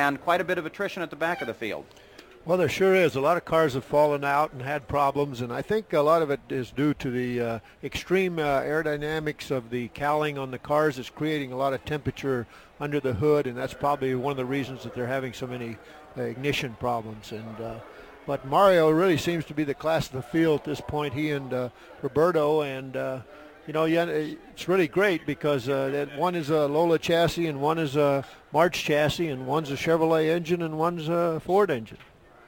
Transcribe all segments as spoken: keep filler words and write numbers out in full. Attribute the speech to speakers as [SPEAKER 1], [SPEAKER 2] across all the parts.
[SPEAKER 1] and quite a bit of attrition at the back of the field.
[SPEAKER 2] Well, there sure is. A lot of cars have fallen out and had problems, and I think a lot of it is due to the uh, extreme uh, aerodynamics of the cowling on the cars. It's creating a lot of temperature under the hood, and that's probably one of the reasons that they're having so many uh, ignition problems. And uh, but Mario really seems to be the class of the field at this point, he and uh, Roberto, and uh, you know, yeah, it's really great because uh, that one is a Lola chassis and one is a March chassis, and one's a Chevrolet engine and one's a Ford engine.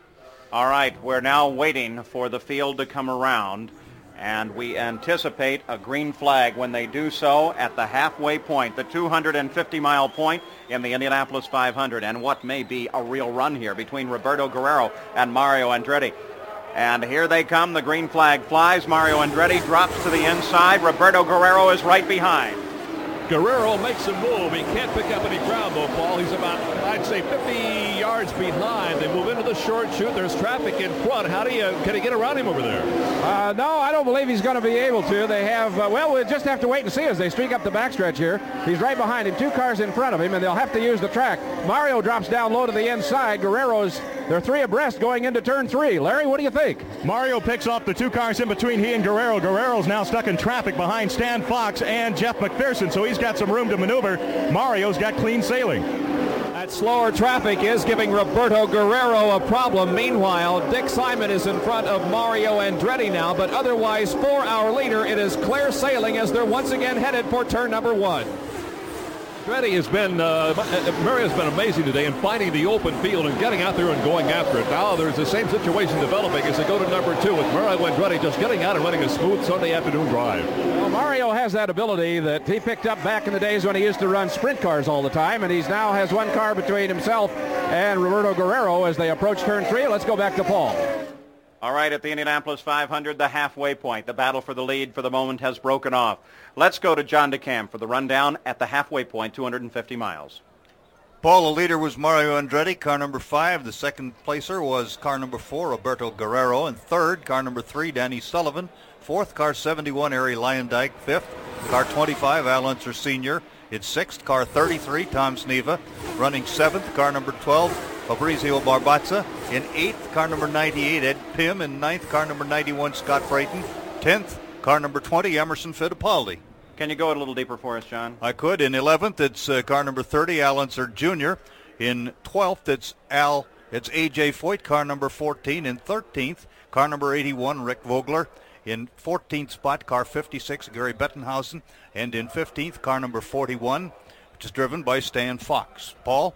[SPEAKER 1] All right, we're now waiting for the field to come around, and we anticipate a green flag when they do so at the halfway point, the two hundred fifty mile point in the Indianapolis five hundred, and what may be a real run here between Roberto Guerrero and Mario Andretti. And here they come. The green flag flies. Mario Andretti drops to the inside. Roberto Guerrero is right behind.
[SPEAKER 3] Guerrero makes a move. He can't pick up any ground, though, Paul. He's about, I'd say, fifty yards behind. They move into the short chute. There's traffic in front. How do you, can he get around him over there?
[SPEAKER 4] Uh, no, I don't believe he's going to be able to. They have, uh, well, we'll just have to wait and see as they streak up the backstretch here. He's right behind him, two cars in front of him, and they'll have to use the track. Mario drops down low to the inside. Guerrero's, they're three abreast going into turn three. Larry, what do you think?
[SPEAKER 5] Mario picks off the two cars in between he and Guerrero. Guerrero's now stuck in traffic behind Stan Fox and Jeff McPherson, so he's got some room to maneuver. Mario's got clean sailing.
[SPEAKER 4] That slower traffic is giving Roberto Guerrero a problem. Meanwhile, Dick Simon is in front of Mario Andretti now, but otherwise for our leader, it is clear sailing as they're once again headed for turn number one.
[SPEAKER 3] Andretti has been, uh, Mario's been amazing today in finding the open field and getting out there and going after it. Now there's the same situation developing as they go to number two with Mario Andretti just getting out and running a smooth Sunday afternoon drive.
[SPEAKER 4] Well, Mario has that ability that he picked up back in the days when he used to run sprint cars all the time, and he's now has one car between himself and Roberto Guerrero as they approach turn three. Let's go back to Paul.
[SPEAKER 1] All right, at the Indianapolis five hundred, the halfway point. The battle for the lead for the moment has broken off. Let's go to John DeCam for the rundown at the halfway point, two hundred fifty miles.
[SPEAKER 6] Paul, the leader was Mario Andretti, car number five. The second placer was car number four, Roberto Guerrero. And third, car number three, Danny Sullivan. Fourth, car seventy-one, Ari Leyendyke. Fifth, car twenty-five, Al Unser Senior In sixth, car thirty-three, Tom Sneva. Running seventh, car number twelve, Fabrizio Barbazza. In eighth, car number ninety-eight, Ed Pym. In ninth, car number ninety-one, Scott Brayton. tenth, car number twenty, Emerson Fittipaldi.
[SPEAKER 1] Can you go a little deeper for us, John?
[SPEAKER 6] I could. In eleventh, it's uh, car number thirty, Al Unser Junior In twelfth, it's Al, it's A J Foyt, car number fourteen. In thirteenth, car number eighty-one, Rick Vogler. In fourteenth spot, car fifty-six, Gary Bettenhausen. And in fifteenth, car number forty-one, which is driven by Stan Fox. Paul?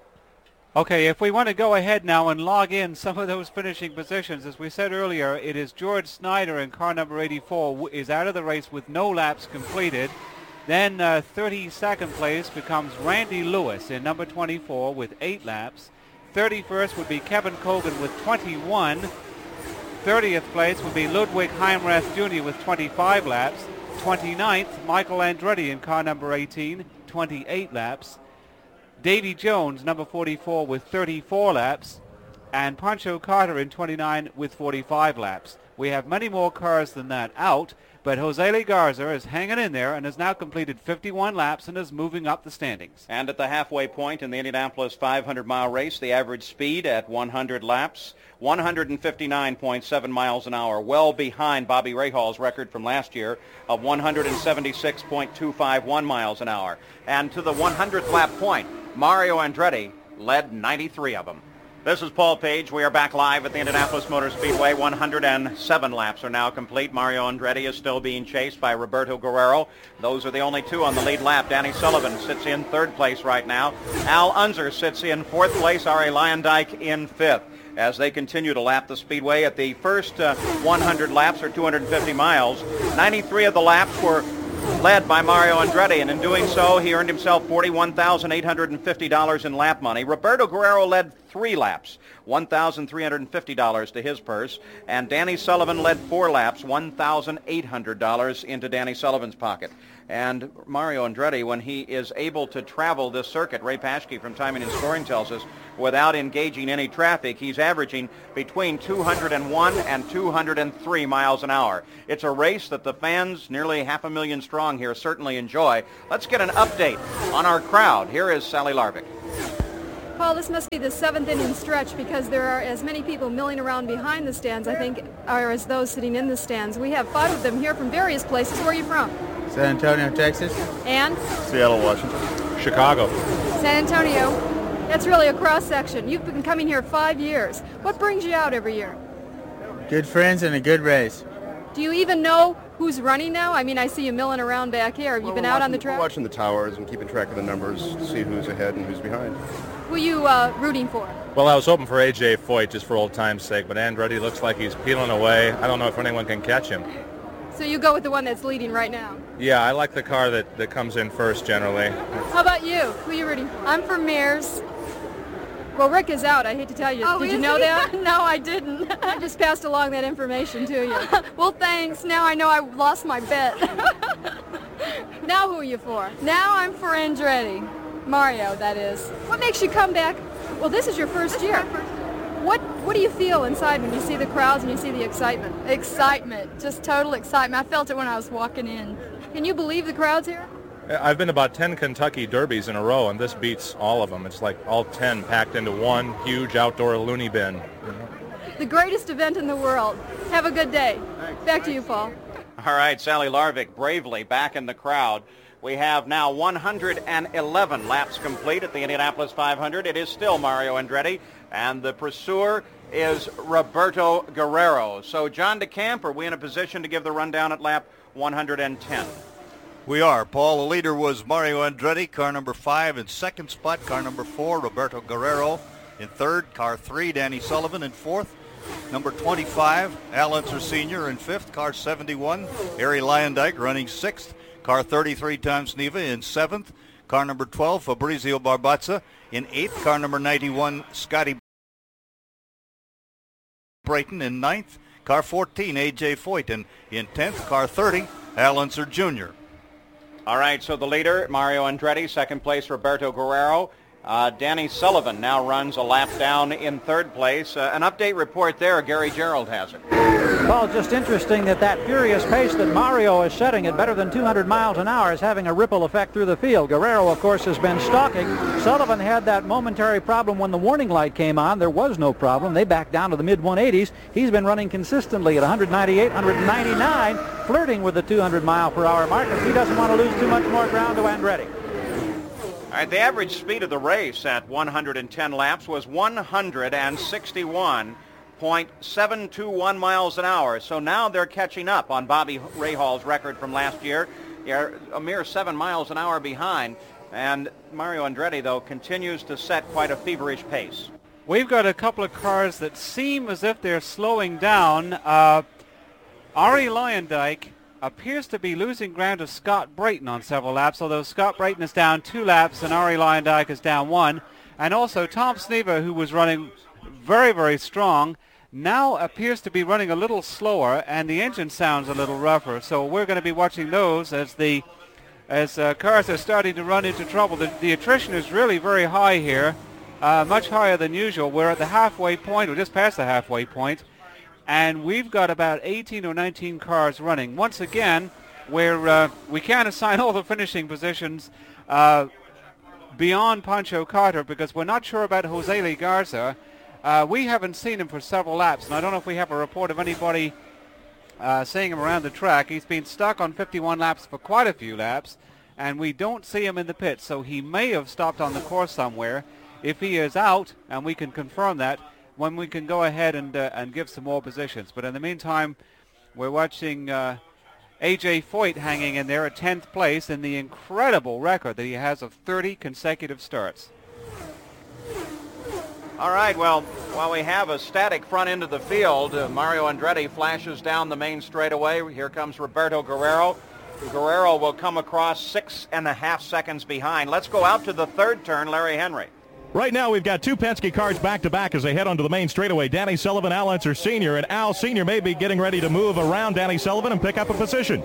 [SPEAKER 7] Okay, if we want to go ahead now and log in some of those finishing positions, as we said earlier, it is George Snyder in car number eighty-four is out of the race with no laps completed. Then uh, thirty-second place becomes Randy Lewis in number twenty-four with eight laps. thirty-first would be Kevin Cogan with twenty-one. thirtieth place would be Ludwig Heimrath Junior with twenty-five laps. twenty-ninth, Michael Andretti in car number eighteen, twenty-eight laps. Davy Jones, number forty-four, with thirty-four laps, and Pancho Carter in twenty-nine with forty-five laps. We have many more cars than that out, but Jose Legarza is hanging in there and has now completed fifty-one laps and is moving up the standings.
[SPEAKER 1] And at the halfway point in the Indianapolis five hundred mile race, the average speed at one hundred laps, one hundred fifty-nine point seven miles an hour, well behind Bobby Rahal's record from last year of one hundred seventy-six point two five one miles an hour. And to the one hundredth lap point, Mario Andretti led ninety-three of them. This is Paul Page. We are back live at the Indianapolis Motor Speedway. one hundred seven laps are now complete. Mario Andretti is still being chased by Roberto Guerrero. Those are the only two on the lead lap. Danny Sullivan sits in third place right now. Al Unser sits in fourth place. Ari Leyendyke in fifth. As they continue to lap the speedway at the first uh, one hundred laps or two hundred fifty miles, ninety-three of the laps were led by Mario Andretti, and in doing so, he earned himself forty-one thousand eight hundred fifty dollars in lap money. Roberto Guerrero led three laps, one thousand three hundred fifty dollars to his purse, and Danny Sullivan led four laps, one thousand eight hundred dollars into Danny Sullivan's pocket. And Mario Andretti, when he is able to travel this circuit, Ray Paschke from Timing and Scoring tells us, without engaging any traffic, he's averaging between two hundred one and two hundred three miles an hour. It's a race that the fans, nearly half a million strong here, certainly enjoy. Let's get an update on our crowd. Here is Sally Larvick.
[SPEAKER 8] Paul, this must be the seventh inning stretch because there are as many people milling around behind the stands, I think, are as those sitting in the stands. We have five of them here from various places. Where are you from?
[SPEAKER 9] San Antonio, Texas.
[SPEAKER 8] And?
[SPEAKER 10] Seattle, Washington. Chicago.
[SPEAKER 8] San Antonio. That's really a cross-section. You've been coming here five years. What brings you out every year?
[SPEAKER 9] Good friends and a good race.
[SPEAKER 8] Do you even know who's running now? I mean, I see you milling around back here. Have you
[SPEAKER 10] well,
[SPEAKER 8] been
[SPEAKER 10] out
[SPEAKER 8] watching,
[SPEAKER 10] on the track?
[SPEAKER 8] We're
[SPEAKER 10] watching the towers and keeping track of the numbers to see who's ahead and who's behind.
[SPEAKER 8] Who are you uh, rooting for?
[SPEAKER 11] Well, I was hoping for A J Foyt just for old time's sake, but Andretti looks like he's peeling away. I don't know if anyone can catch him.
[SPEAKER 8] So you go with the one that's leading right now?
[SPEAKER 11] Yeah, I like the car that, that comes in first generally.
[SPEAKER 8] How about you? Who are you rooting for? I'm from Mears. Well, Rick is out, I hate to tell you. Oh, Did you know he? that? No, I didn't. I just passed along that information to you. Well, thanks. Now I know I lost my bet. Now who are you for? Now I'm for Andretti. Mario, that is. What makes you come back? Well, this is your first year. What What do you feel inside when you see the crowds and you see the excitement? Excitement. Just total excitement. I felt it when I was walking in. Can you believe the crowds here?
[SPEAKER 11] I've been to about ten Kentucky Derbies in a row, and this beats all of them. It's like all ten packed into one huge outdoor loony bin.
[SPEAKER 8] The greatest event in the world. Have a good day. Thanks. Back to you, Paul.
[SPEAKER 1] All right, Sally Larvik bravely back in the crowd. We have now one hundred eleven laps complete at the Indianapolis five hundred. It is still Mario Andretti, and the pursuer is Roberto Guerrero. So, John DeCamp, are we in a position to give the rundown at lap one hundred ten?
[SPEAKER 6] We are. Paul, the leader was Mario Andretti, car number five. In second spot, car number four, Roberto Guerrero. In third, car three, Danny Sullivan. In fourth, number twenty-five, Al Unser Senior. In fifth, car seventy-one, Harry Lyondike running sixth. Car thirty-three, Tom Sneva. In seventh, car number twelve, Fabrizio Barbazza. In eighth, car number ninety-one, Scotty Brayton. In ninth, car fourteen, A J Foyt. And in tenth, car thirty, Al Unser Junior
[SPEAKER 1] All right, so the leader, Mario Andretti, second place, Roberto Guerrero. Uh, Danny Sullivan now runs a lap down in third place. Uh, an update report there. Gary Gerald has it.
[SPEAKER 12] Well, just interesting that that furious pace that Mario is setting at better than two hundred miles an hour is having a ripple effect through the field. Guerrero, of course, has been stalking. Sullivan had that momentary problem when the warning light came on. There was no problem. They backed down to the mid one eighties. He's been running consistently at one ninety-eight, one ninety-nine, flirting with the two hundred mile per hour mark, because he doesn't want to lose too much more ground to Andretti.
[SPEAKER 1] All right, the average speed of the race at one hundred ten laps was one sixty-one point seven two one miles an hour. So now they're catching up on Bobby Rahal's record from last year. They're a mere seven miles an hour behind. And Mario Andretti, though, continues to set quite a feverish pace.
[SPEAKER 7] We've got a couple of cars that seem as if they're slowing down. Uh, Ari Lyondike appears to be losing ground to Scott Brayton on several laps, although Scott Brayton is down two laps and Ari Lyondike is down one. And also Tom Sneva, who was running very, very strong, now appears to be running a little slower, and the engine sounds a little rougher. So we're going to be watching those as the as uh, cars are starting to run into trouble. The, the attrition is really very high here, uh, much higher than usual. We're at the halfway point, or just past the halfway point. And we've got about eighteen or nineteen cars running. Once again, where uh, we can't assign all the finishing positions uh, beyond Pancho Carter because we're not sure about Jose Lee Garza. Uh, we haven't seen him for several laps, and I don't know if we have a report of anybody uh, seeing him around the track. He's been stuck on fifty-one laps for quite a few laps, and we don't see him in the pits, so he may have stopped on the course somewhere. If he is out, and we can confirm that, when we can go ahead and uh, and give some more positions. But in the meantime, we're watching uh, A J Foyt hanging in there at tenth place in the incredible record that he has of thirty consecutive starts.
[SPEAKER 1] All right, well, while we have a static front end of the field, uh, Mario Andretti flashes down the main straightaway. Here comes Roberto Guerrero. Guerrero will come across six and a half seconds behind. Let's go out to the third turn, Larry Henry.
[SPEAKER 5] Right now, we've got two Penske cars back-to-back as they head onto the main straightaway. Danny Sullivan, Al Unser Senior, and Al Senior may be getting ready to move around Danny Sullivan and pick up a position.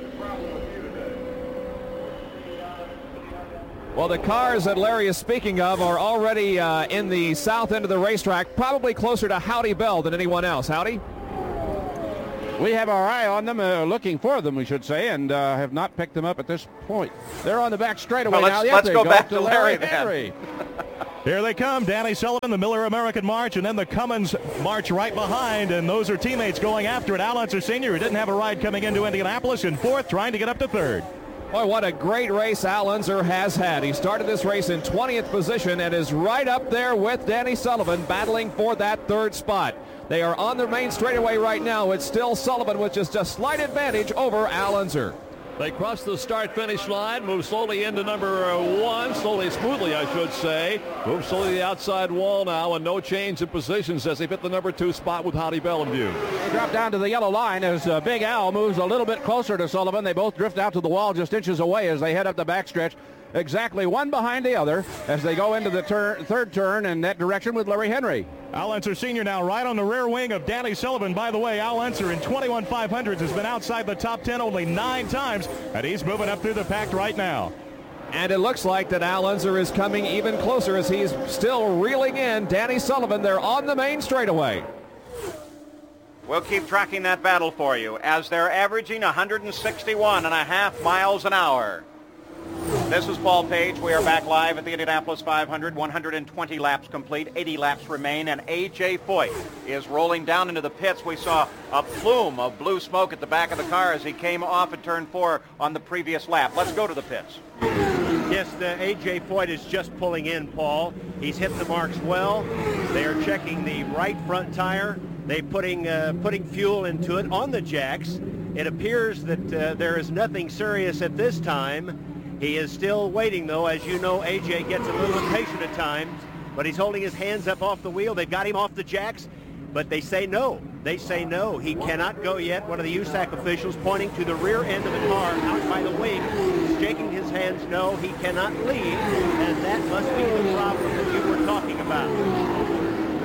[SPEAKER 4] Well, the cars that Larry is speaking of are already uh, in the south end of the racetrack, probably closer to Howdy Bell than anyone else. Howdy?
[SPEAKER 13] We have our eye on them, uh, looking for them, we should say, and uh, have not picked them up at this point. They're on the back straightaway
[SPEAKER 1] well,
[SPEAKER 13] now.
[SPEAKER 1] Let's, let's go,
[SPEAKER 13] go
[SPEAKER 1] back
[SPEAKER 13] to
[SPEAKER 1] to Larry,
[SPEAKER 13] Larry Henry.
[SPEAKER 5] Here they come, Danny Sullivan, the Miller American March, and then the Cummins March right behind, and those are teammates going after it. Al Unser Senior, who didn't have a ride coming into Indianapolis, in fourth, trying to get up to third.
[SPEAKER 4] Boy, what a great race Al Unser has had. He started this race in twentieth position and is right up there with Danny Sullivan battling for that third spot. They are on the main straightaway right now. It's still Sullivan with just a slight advantage over Al Unser.
[SPEAKER 3] They cross the start-finish line, move slowly into number uh, one, slowly, smoothly, I should say. Move slowly to the outside wall now, and no change in positions as they hit the number two spot with Hottie Bell in view.
[SPEAKER 4] They drop down to the yellow line as uh, Big Al moves a little bit closer to Sullivan. They both drift out to the wall just inches away as they head up the backstretch, exactly one behind the other as they go into the tur- third turn in that direction with Larry Henry.
[SPEAKER 5] Al Unser Senior now right on the rear wing of Danny Sullivan. By the way, Al Unser in twenty-one five hundreds has been outside the top ten only nine times, and he's moving up through the pack right now.
[SPEAKER 4] And it looks like that Al Unser is coming even closer as he's still reeling in Danny Sullivan. They're on the main straightaway.
[SPEAKER 1] We'll keep tracking that battle for you as they're averaging one hundred sixty-one and a half miles an hour. This is Paul Page. We are back live at the Indianapolis five hundred. one hundred twenty laps complete. eighty laps remain, and A J Foyt is rolling down into the pits. We saw a plume of blue smoke at the back of the car as he came off at turn four on the previous lap. Let's go to the pits.
[SPEAKER 14] Yes, the A J Foyt is just pulling in, Paul. He's hit the marks well. They are checking the right front tire. They're putting, uh, putting fuel into it on the jacks. It appears that uh, there is nothing serious at this time. He is still waiting, though. As you know, A J gets a little impatient at times, but he's holding his hands up off the wheel. They've got him off the jacks, but they say no. They say no. He cannot go yet. One of the U S A C officials pointing to the rear end of the car out by the wing, shaking his hands no. He cannot leave, and that must be the problem that you were talking about.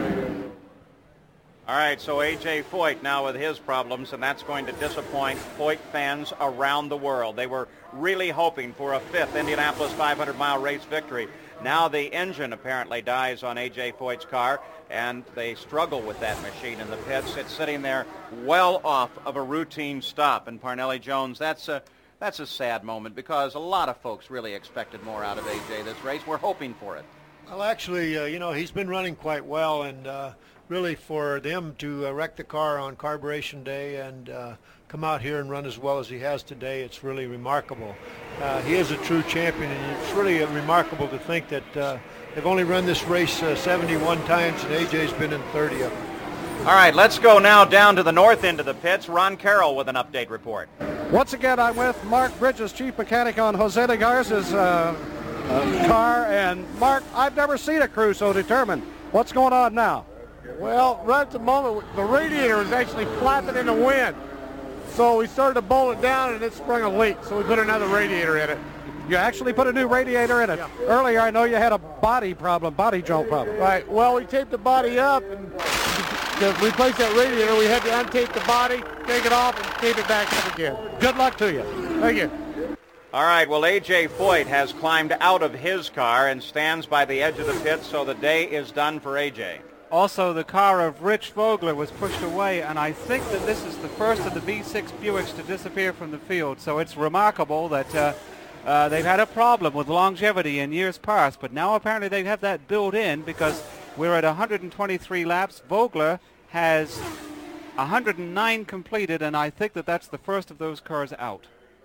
[SPEAKER 1] All right, so A J Foyt now with his problems, and that's going to disappoint Foyt fans around the world. They were really hoping for a fifth Indianapolis five hundred mile race victory. Now the engine apparently dies on A J Foyt's car, and they struggle with that machine in the pits. It's sitting there well off of a routine stop. And Parnelli Jones, that's a, that's a sad moment because a lot of folks really expected more out of A J this race. We're hoping for it.
[SPEAKER 2] Well, actually, uh, you know, he's been running quite well, and uh, really for them to uh, wreck the car on carburation day and uh, come out here and run as well as he has today, it's really remarkable. Uh, he is a true champion, and it's really uh, remarkable to think that uh, they've only run this race uh, seventy-one times, and A J's been in thirty of them.
[SPEAKER 1] All right, let's go now down to the north end of the pits. Ron Carroll with an update report.
[SPEAKER 15] Once again, I'm with Mark Bridges, chief mechanic on Jose de Garza's uh, uh, car. And Mark, I've never seen a crew so determined. What's going on now?
[SPEAKER 16] Well, right at the moment, the radiator was actually flapping in the wind. So we started to bolt it down, and it sprung a leak. So we put another radiator in it.
[SPEAKER 15] You actually put a new radiator in it. Yeah. Earlier, I know you had a body problem, body joint problem.
[SPEAKER 16] Right. Well, we taped the body up, and to replace that radiator, we had to untape the body, take it off, and tape it back up again.
[SPEAKER 15] Good luck to you.
[SPEAKER 16] Thank you.
[SPEAKER 1] All right, well, A J Foyt has climbed out of his car and stands by the edge of the pit, so the day is done for A J.
[SPEAKER 7] Also, the car of Rich Vogler was pushed away, and I think that this is the first of the V six Buicks to disappear from the field, so it's remarkable that uh, uh, they've had a problem with longevity in years past, but now apparently they have that built in because we're at one hundred twenty-three laps. Vogler has one hundred nine completed, and I think that that's the first of those cars out.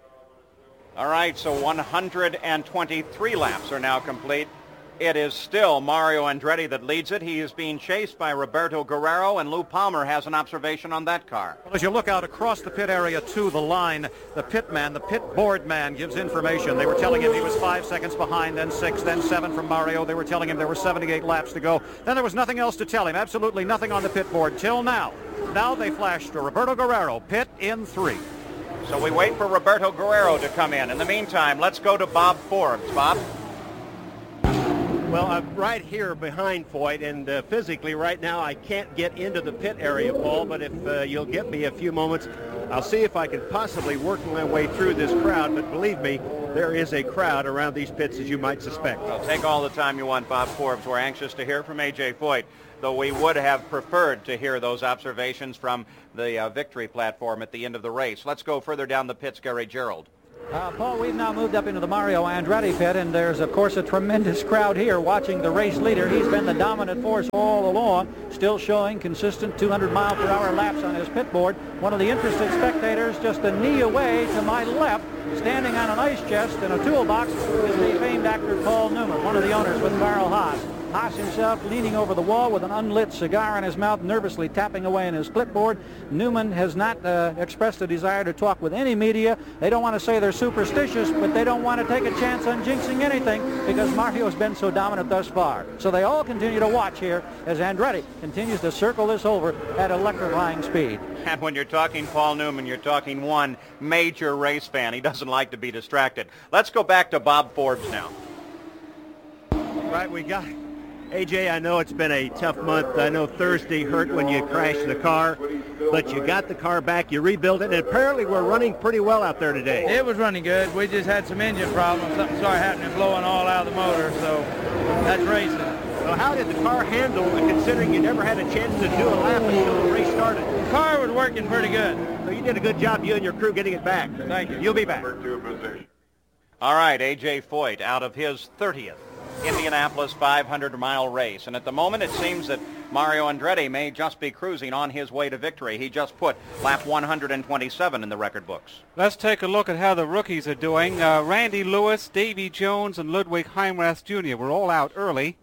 [SPEAKER 1] All right, so one hundred twenty-three laps are now complete. It is still Mario Andretti that leads it. He is being chased by Roberto Guerrero, and Lou Palmer has an observation on that car.
[SPEAKER 17] Well, as you look out across the pit area to the line, the pit man, the pit board man gives information. They were telling him he was five seconds behind, then six, then seven from Mario. They were telling him there were seventy-eight laps to go. Then there was nothing else to tell him, absolutely nothing on the pit board till now. Now they flash to Roberto Guerrero, pit in three.
[SPEAKER 1] So we wait for Roberto Guerrero to come in. In the meantime, let's go to Bob Forbes. Bob?
[SPEAKER 14] Well, I'm right here behind Foyt, and uh, physically right now I can't get into the pit area, Paul, but if uh, you'll give me a few moments, I'll see if I can possibly work my way through this crowd, but believe me, there is a crowd around these pits, as you might suspect.
[SPEAKER 1] Well, take all the time you want, Bob Forbes. We're anxious to hear from A J Foyt, though we would have preferred to hear those observations from the uh, victory platform at the end of the race. Let's go further down the pits, Gary Gerould.
[SPEAKER 12] Uh, Paul, we've now moved up into the Mario Andretti pit, and there's, of course, a tremendous crowd here watching the race leader. He's been the dominant force all along, still showing consistent two hundred mile per hour laps on his pit board. One of the interested spectators just a knee away to my left, standing on an ice chest in a toolbox, is the famed actor Paul Newman, one of the owners with Carl Haas. Haas himself leaning over the wall with an unlit cigar in his mouth, nervously tapping away in his clipboard. Newman has not uh, expressed a desire to talk with any media. They don't want to say they're superstitious, but they don't want to take a chance on jinxing anything because Mario's been so dominant thus far. So they all continue to watch here as Andretti continues to circle this over at electrifying speed.
[SPEAKER 1] And when you're talking Paul Newman, you're talking one major race fan. He doesn't like to be distracted. Let's go back to Bob Forbes now.
[SPEAKER 14] Right, we got... A J, I know it's been a tough month. I know Thursday hurt when you crashed the car, but you got the car back, you rebuilt it, and apparently we're running pretty well out there today.
[SPEAKER 9] It was running good. We just had some engine problems. Something started happening, blowing all out of the motor, so that's racing.
[SPEAKER 14] So how did the car handle, considering you never had a chance to do a lap until the race started?
[SPEAKER 9] The car was working pretty good.
[SPEAKER 14] So you did a good job, you and your crew, getting it back.
[SPEAKER 9] Thank you.
[SPEAKER 14] You'll be back.
[SPEAKER 1] All right, A J Foyt out of his thirtieth Indianapolis five hundred mile race. And at the moment, it seems that Mario Andretti may just be cruising on his way to victory. He just put lap one hundred twenty-seven in the record books.
[SPEAKER 7] Let's take a look at how the rookies are doing. Uh, Randy Lewis, Davy Jones, and Ludwig Heimrath Junior were all out early.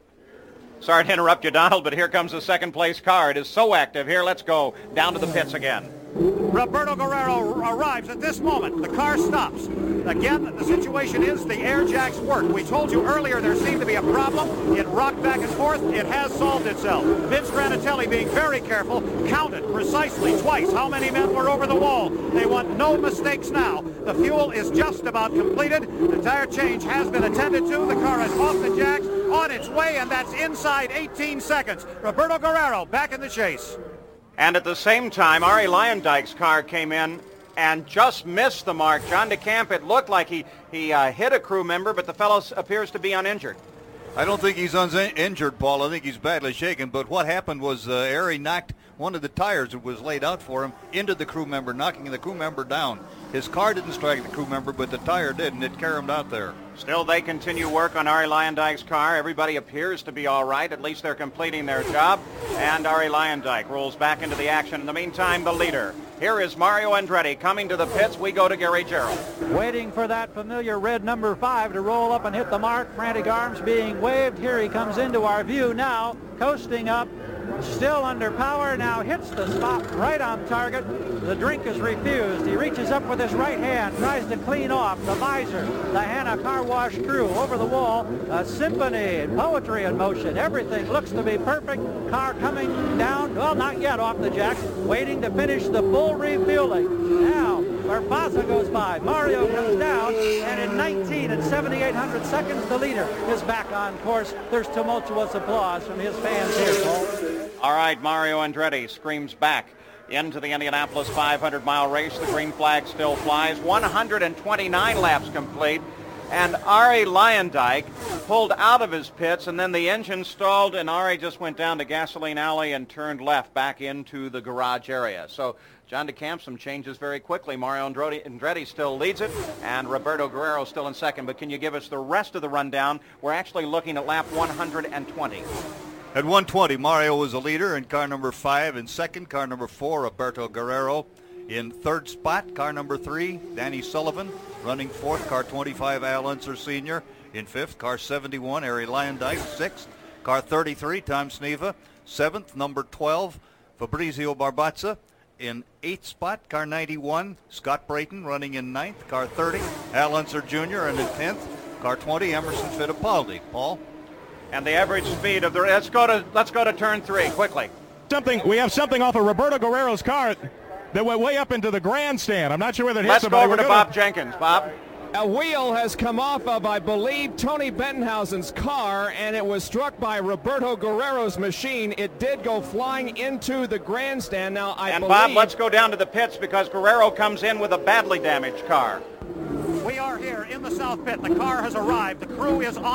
[SPEAKER 1] Sorry to interrupt you, Donald, but here comes the second place car. It is so active here. Let's go down to the pits again.
[SPEAKER 17] Roberto Guerrero arrives at this moment. The car stops. Again, the situation is the air jacks work. We told you earlier there seemed to be a problem. It rocked back and forth. It has solved itself. Vince Granatelli being very careful, counted precisely twice how many men were over the wall. They want no mistakes now. The fuel is just about completed. The tire change has been attended to. The car is off the jacks, on its way, and that's inside eighteen seconds. Roberto Guerrero back in the chase.
[SPEAKER 1] And at the same time, Arie Luyendyk's car came in and just missed the mark. John DeCamp, it looked like he, he uh, hit a crew member, but the fellow appears to be uninjured.
[SPEAKER 6] I don't think he's uninjured, Paul. I think he's badly shaken. But what happened was uh, Arie knocked one of the tires that was laid out for him into the crew member, knocking the crew member down. His car didn't strike the crew member, but the tire did, and it carried him out there.
[SPEAKER 1] Still, they continue work on Arie Luyendyk's car. Everybody appears to be all right. At least they're completing their job. And Arie Luyendyk rolls back into the action. In the meantime, the leader. Here is Mario Andretti coming to the pits. We go to Gary Gerould.
[SPEAKER 12] Waiting for that familiar red number five to roll up and hit the mark. Frantic arms being waved. Here he comes into our view now, coasting up. Still under power, now hits the spot right on target. The drink is refused. He reaches up with his right hand, tries to clean off the visor. The Hanna Car Wash crew over the wall. A symphony and poetry in motion. Everything looks to be perfect. Car coming down, well, not yet off the jacks, waiting to finish the full refueling. Now, Barbaza goes by. Mario comes down, and in nineteen and seventy-eight hundred seconds, the leader is back on course. There's tumultuous applause from his fans here, Paul.
[SPEAKER 1] All right, Mario Andretti screams back into the Indianapolis five hundred mile race. The green flag still flies. one hundred twenty-nine laps complete. And Arie Luyendyk pulled out of his pits, and then the engine stalled, and Arie just went down to Gasoline Alley and turned left back into the garage area. So John DeCamp, some changes very quickly. Mario Andretti, Andretti still leads it, and Roberto Guerrero still in second. But can you give us the rest of the rundown? We're actually looking at lap one hundred twenty.
[SPEAKER 6] At one twenty, Mario was the leader in car number five. In second, car number four, Roberto Guerrero. In third spot, car number three, Danny Sullivan. Running fourth, car twenty-five, Al Unser Senior In fifth, car seventy-one, Arie Luyendyk. Sixth, car thirty-three, Tom Sneva. Seventh, number twelve, Fabrizio Barbazza. In eighth spot, car ninety-one, Scott Brayton. Running in ninth, car thirty, Al Unser Junior And in tenth, car twenty, Emerson Fittipaldi. Paul?
[SPEAKER 1] And the average speed of the let's go to let's go to turn three quickly.
[SPEAKER 5] Something we have something off of Roberto Guerrero's car that went way up into the grandstand. I'm not sure whether it hit
[SPEAKER 1] Let's
[SPEAKER 5] somebody.
[SPEAKER 1] go over
[SPEAKER 5] We're
[SPEAKER 1] to
[SPEAKER 5] gonna...
[SPEAKER 1] Bob Jenkins. Bob.
[SPEAKER 18] A wheel has come off of, I believe, Tony Bettenhausen's car, and it was struck by Roberto Guerrero's machine. It did go flying into the grandstand. Now, I
[SPEAKER 1] and
[SPEAKER 18] believe...
[SPEAKER 1] Bob, let's go down to the pits because Guerrero comes in with a badly damaged car.
[SPEAKER 17] We are here in the South Pit. The car has arrived. The crew is on it.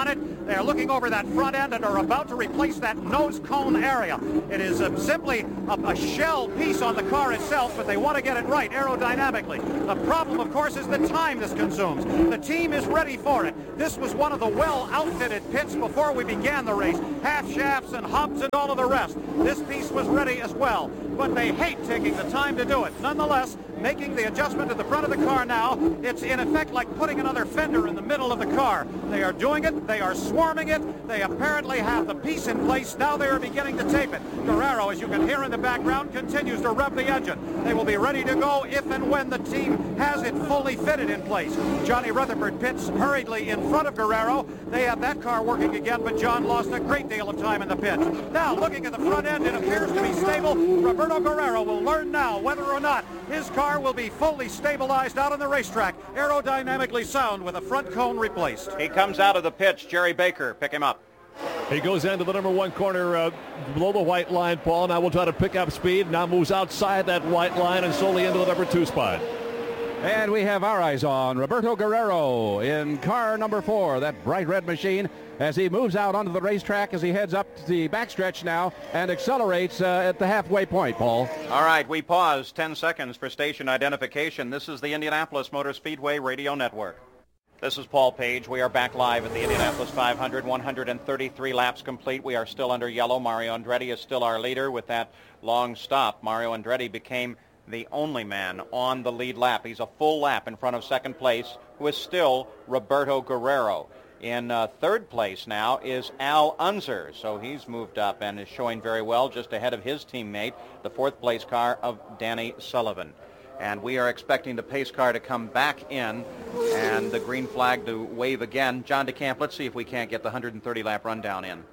[SPEAKER 17] They are looking over that front end and are about to replace that nose cone area. It is uh, simply a, a shell piece on the car itself, but they want to get it right aerodynamically. The problem, of course, is the time this consumes. The team is ready for it. This was one of the well-outfitted pits before we began the race. Half shafts and hubs and all of the rest. This piece was ready as well, but they hate taking the time to do it. Nonetheless, making the adjustment to the front of the car now, it's in effect like putting another fender in the middle of the car. They are doing it. They are swarming it. They apparently have the piece in place. Now they are beginning to tape it. Guerrero, as you can hear in the background, continues to rev the engine. They will be ready to go if and when the team has it fully fitted in place. Johnny Rutherford pits hurriedly in front of Guerrero. They have that car working again, but John lost a great deal of time in the pits. Now, looking at the front end, it appears to be stable. Roberto Guerrero will learn now whether or not his car will be fully stabilized out on the racetrack, aerodynamically sound with a front cone replaced.
[SPEAKER 1] He comes out of the pits. Jerry Baker, pick him up.
[SPEAKER 3] He goes into the number one corner uh, below the white line, Paul. Now will try to pick up speed. Now moves outside that white line and slowly into the number two spot.
[SPEAKER 13] And we have our eyes on Roberto Guerrero in car number four, that bright red machine, as he moves out onto the racetrack as he heads up to the backstretch now and accelerates uh, at the halfway point, Paul.
[SPEAKER 1] All right, we pause ten seconds for station identification. This is the Indianapolis Motor Speedway Radio Network. This is Paul Page. We are back live at the Indianapolis five hundred, one hundred thirty-three laps complete. We are still under yellow. Mario Andretti is still our leader with that long stop. Mario Andretti became the only man on the lead lap. He's a full lap in front of second place, who is still Roberto Guerrero. In uh, third place now is Al Unser, so he's moved up and is showing very well, just ahead of his teammate, the fourth place car of Danny Sullivan. And we are expecting the pace car to come back in and the green flag to wave again. John DeCamp, let's see if we can't get the one hundred thirty lap rundown in.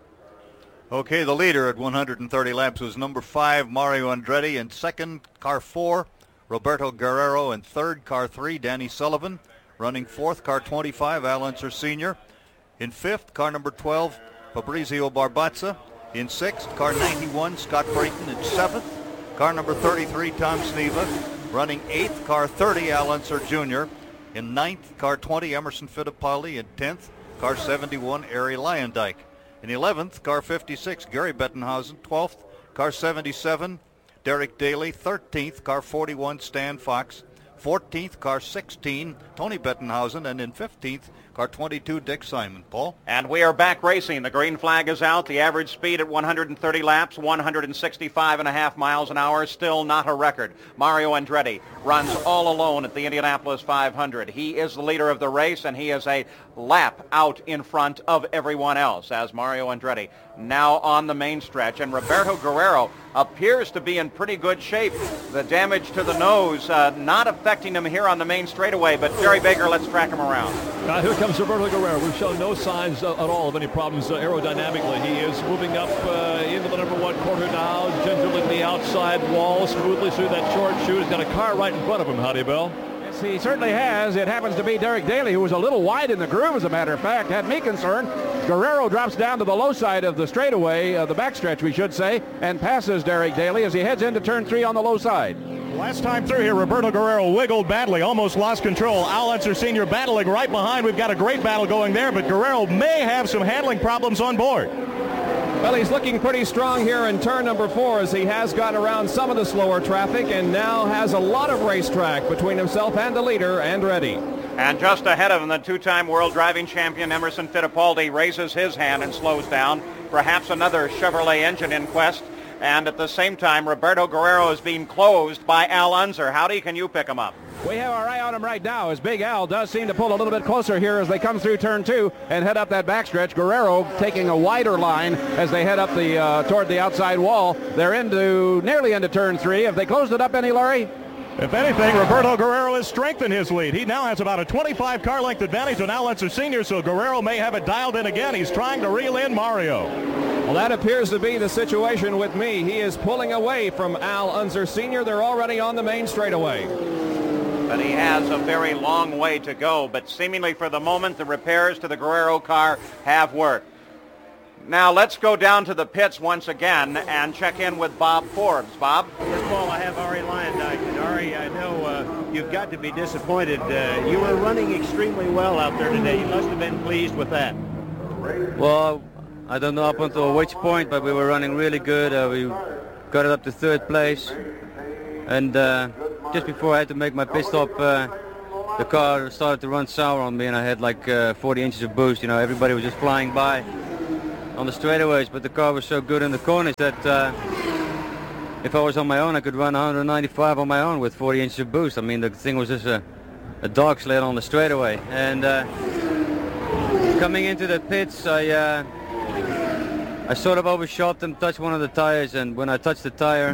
[SPEAKER 6] Okay, the leader at one hundred thirty laps was number five, Mario Andretti. In second, car four, Roberto Guerrero. In third, car three, Danny Sullivan. Running fourth, car twenty-five, Al Unser Senior In fifth, car number twelve, Fabrizio Barbazza. In sixth, car ninety-one, Scott Brayton. In seventh, car number thirty-three, Tom Sneva. Running eighth, car thirty, Al Unser Junior In ninth, car twenty, Emerson Fittipaldi. In tenth, car seventy-one, Arie Luyendyk. In eleventh, car fifty-six, Gary Bettenhausen. twelfth, car seventy-seven, Derek Daly. thirteenth, car forty-one, Stan Fox. fourteenth, car sixteen, Tony Bettenhausen. And in fifteenth, car twenty-two, Dick Simon. Paul?
[SPEAKER 1] And we are back racing. The green flag is out. The average speed at one hundred thirty laps, one hundred sixty-five and a half miles an hour, still not a record. Mario Andretti runs all alone at the Indianapolis five hundred. He is the leader of the race, and he is a lap out in front of everyone else as Mario Andretti now on the main stretch. And Roberto Guerrero appears to be in pretty good shape. The damage to the nose uh, not affecting him here on the main straightaway, but Jerry Baker, let's track him around.
[SPEAKER 3] Uh, here comes Roberto Guerrero. We've shown no signs uh, at all of any problems uh, aerodynamically. He is moving up uh, into the number one corner now, gingerly to the outside wall, smoothly through that short chute. He's got a car right in front of him, Howdy Bell.
[SPEAKER 13] Yes, he certainly has. It happens to be Derek Daly, who was a little wide in the groove, as a matter of fact. Had me concerned. Guerrero drops down to the low side of the straightaway, uh, the backstretch, we should say, and passes Derek Daly as he heads into turn three on the low side.
[SPEAKER 5] Last time through here, Roberto Guerrero wiggled badly, almost lost control. Al Unser Senior battling right behind. We've got a great battle going there, but Guerrero may have some handling problems on board.
[SPEAKER 18] Well, he's looking pretty strong here in turn number four as he has got around some of the slower traffic and now has a lot of racetrack between himself and the leader, Andretti.
[SPEAKER 1] And just ahead of him, the two-time world driving champion Emerson Fittipaldi raises his hand and slows down. Perhaps another Chevrolet engine in quest. And at the same time, Roberto Guerrero is being closed by Al Unser. Howdy, can you pick him up?
[SPEAKER 13] We have our eye on him right now as Big Al does seem to pull a little bit closer here as they come through turn two and head up that backstretch. Guerrero taking a wider line as they head up the uh, toward the outside wall. They're into nearly into turn three. Have they closed it up any, Larry?
[SPEAKER 5] If anything, Roberto Guerrero has strengthened his lead. He now has about a twenty-five car length advantage on Al Unser Senior, so Guerrero may have it dialed in again. He's trying to reel in Mario.
[SPEAKER 18] Well, that appears to be the situation with me. He is pulling away from Al Unser Senior. They're already on the main straightaway.
[SPEAKER 1] But he has a very long way to go. But seemingly for the moment, the repairs to the Guerrero car have worked. Now let's go down to the pits once again and check in with Bob Forbes. Bob?
[SPEAKER 14] Yes, Paul, I have Arie Luyendyk. And Arie, I know uh, you've got to be disappointed. Uh, you were running extremely well out there today. You must have been pleased with that.
[SPEAKER 19] Well, I don't know up until which point, but we were running really good. Uh, we got it up to third place. And uh, just before I had to make my pit stop, uh, the car started to run sour on me, and I had like uh, forty inches of boost. You know, everybody was just flying by on the straightaways, but the car was so good in the corners that uh, if I was on my own, I could run one ninety-five on my own with forty inches of boost. I mean, the thing was just a, a dog sled on the straightaway. And uh, coming into the pits, I uh, I sort of overshot them, touched one of the tires, and when I touched the tire,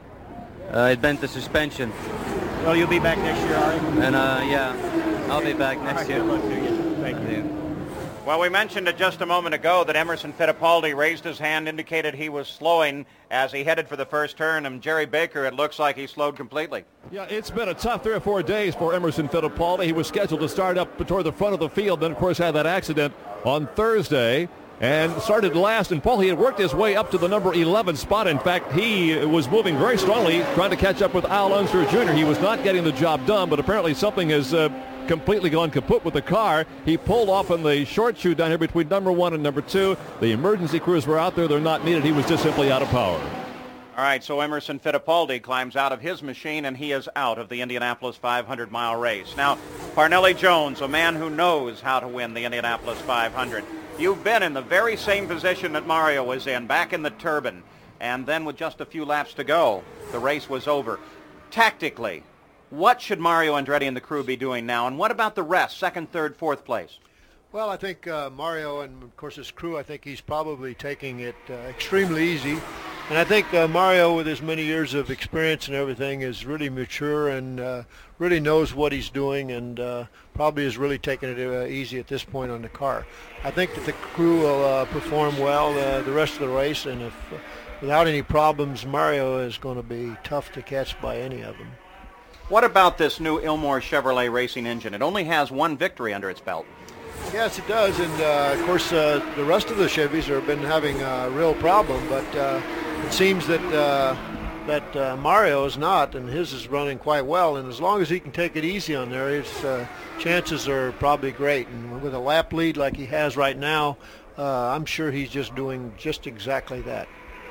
[SPEAKER 19] uh, it bent the suspension.
[SPEAKER 14] Well, you'll be back next year, are you?
[SPEAKER 19] And uh, yeah, I'll be back next
[SPEAKER 14] right,
[SPEAKER 19] year.
[SPEAKER 14] Good luck to you. Thank you.
[SPEAKER 1] Well, we mentioned it just a moment ago that Emerson Fittipaldi raised his hand, indicated he was slowing as he headed for the first turn, and Jerry Baker, it looks like he slowed completely.
[SPEAKER 3] Yeah, it's been a tough three or four days for Emerson Fittipaldi. He was scheduled to start up toward the front of the field, then of course had that accident on Thursday and started last. And Paul, he had worked his way up to the number eleven spot. In fact, he was moving very strongly, trying to catch up with Al Unser Junior He was not getting the job done, but apparently something has uh, completely gone kaput with the car. He pulled off on the short shoe down here between number one and number two. The emergency crews were out there. They're not needed. He was just simply out of power.
[SPEAKER 1] All right, so Emerson Fittipaldi climbs out of his machine, and he is out of the Indianapolis five hundred mile race. Now, Parnelli Jones, a man who knows how to win the Indianapolis five hundred. You've been in the very same position that Mario was in, back in the turbine. And then with just a few laps to go, the race was over. Tactically, what should Mario Andretti and the crew be doing now? And what about the rest, second, third, fourth place?
[SPEAKER 2] Well, I think uh, Mario and, of course, his crew, I think he's probably taking it uh, extremely easy. And I think uh, Mario, with his many years of experience and everything, is really mature and uh, really knows what he's doing, and uh, probably is really taking it uh, easy at this point on the car. I think that the crew will uh, perform well uh, the rest of the race, and if uh, without any problems, Mario is going to be tough to catch by any of them.
[SPEAKER 1] What about this new Ilmor Chevrolet racing engine? It only has one victory under its belt.
[SPEAKER 2] Yes, it does, and uh, of course uh, the rest of the Chevys have been having a real problem, but uh, it seems that uh, that uh, Mario is not, and his is running quite well, and as long as he can take it easy on there, his uh, chances are probably great. And with a lap lead like he has right now, uh, I'm sure he's just doing just exactly that.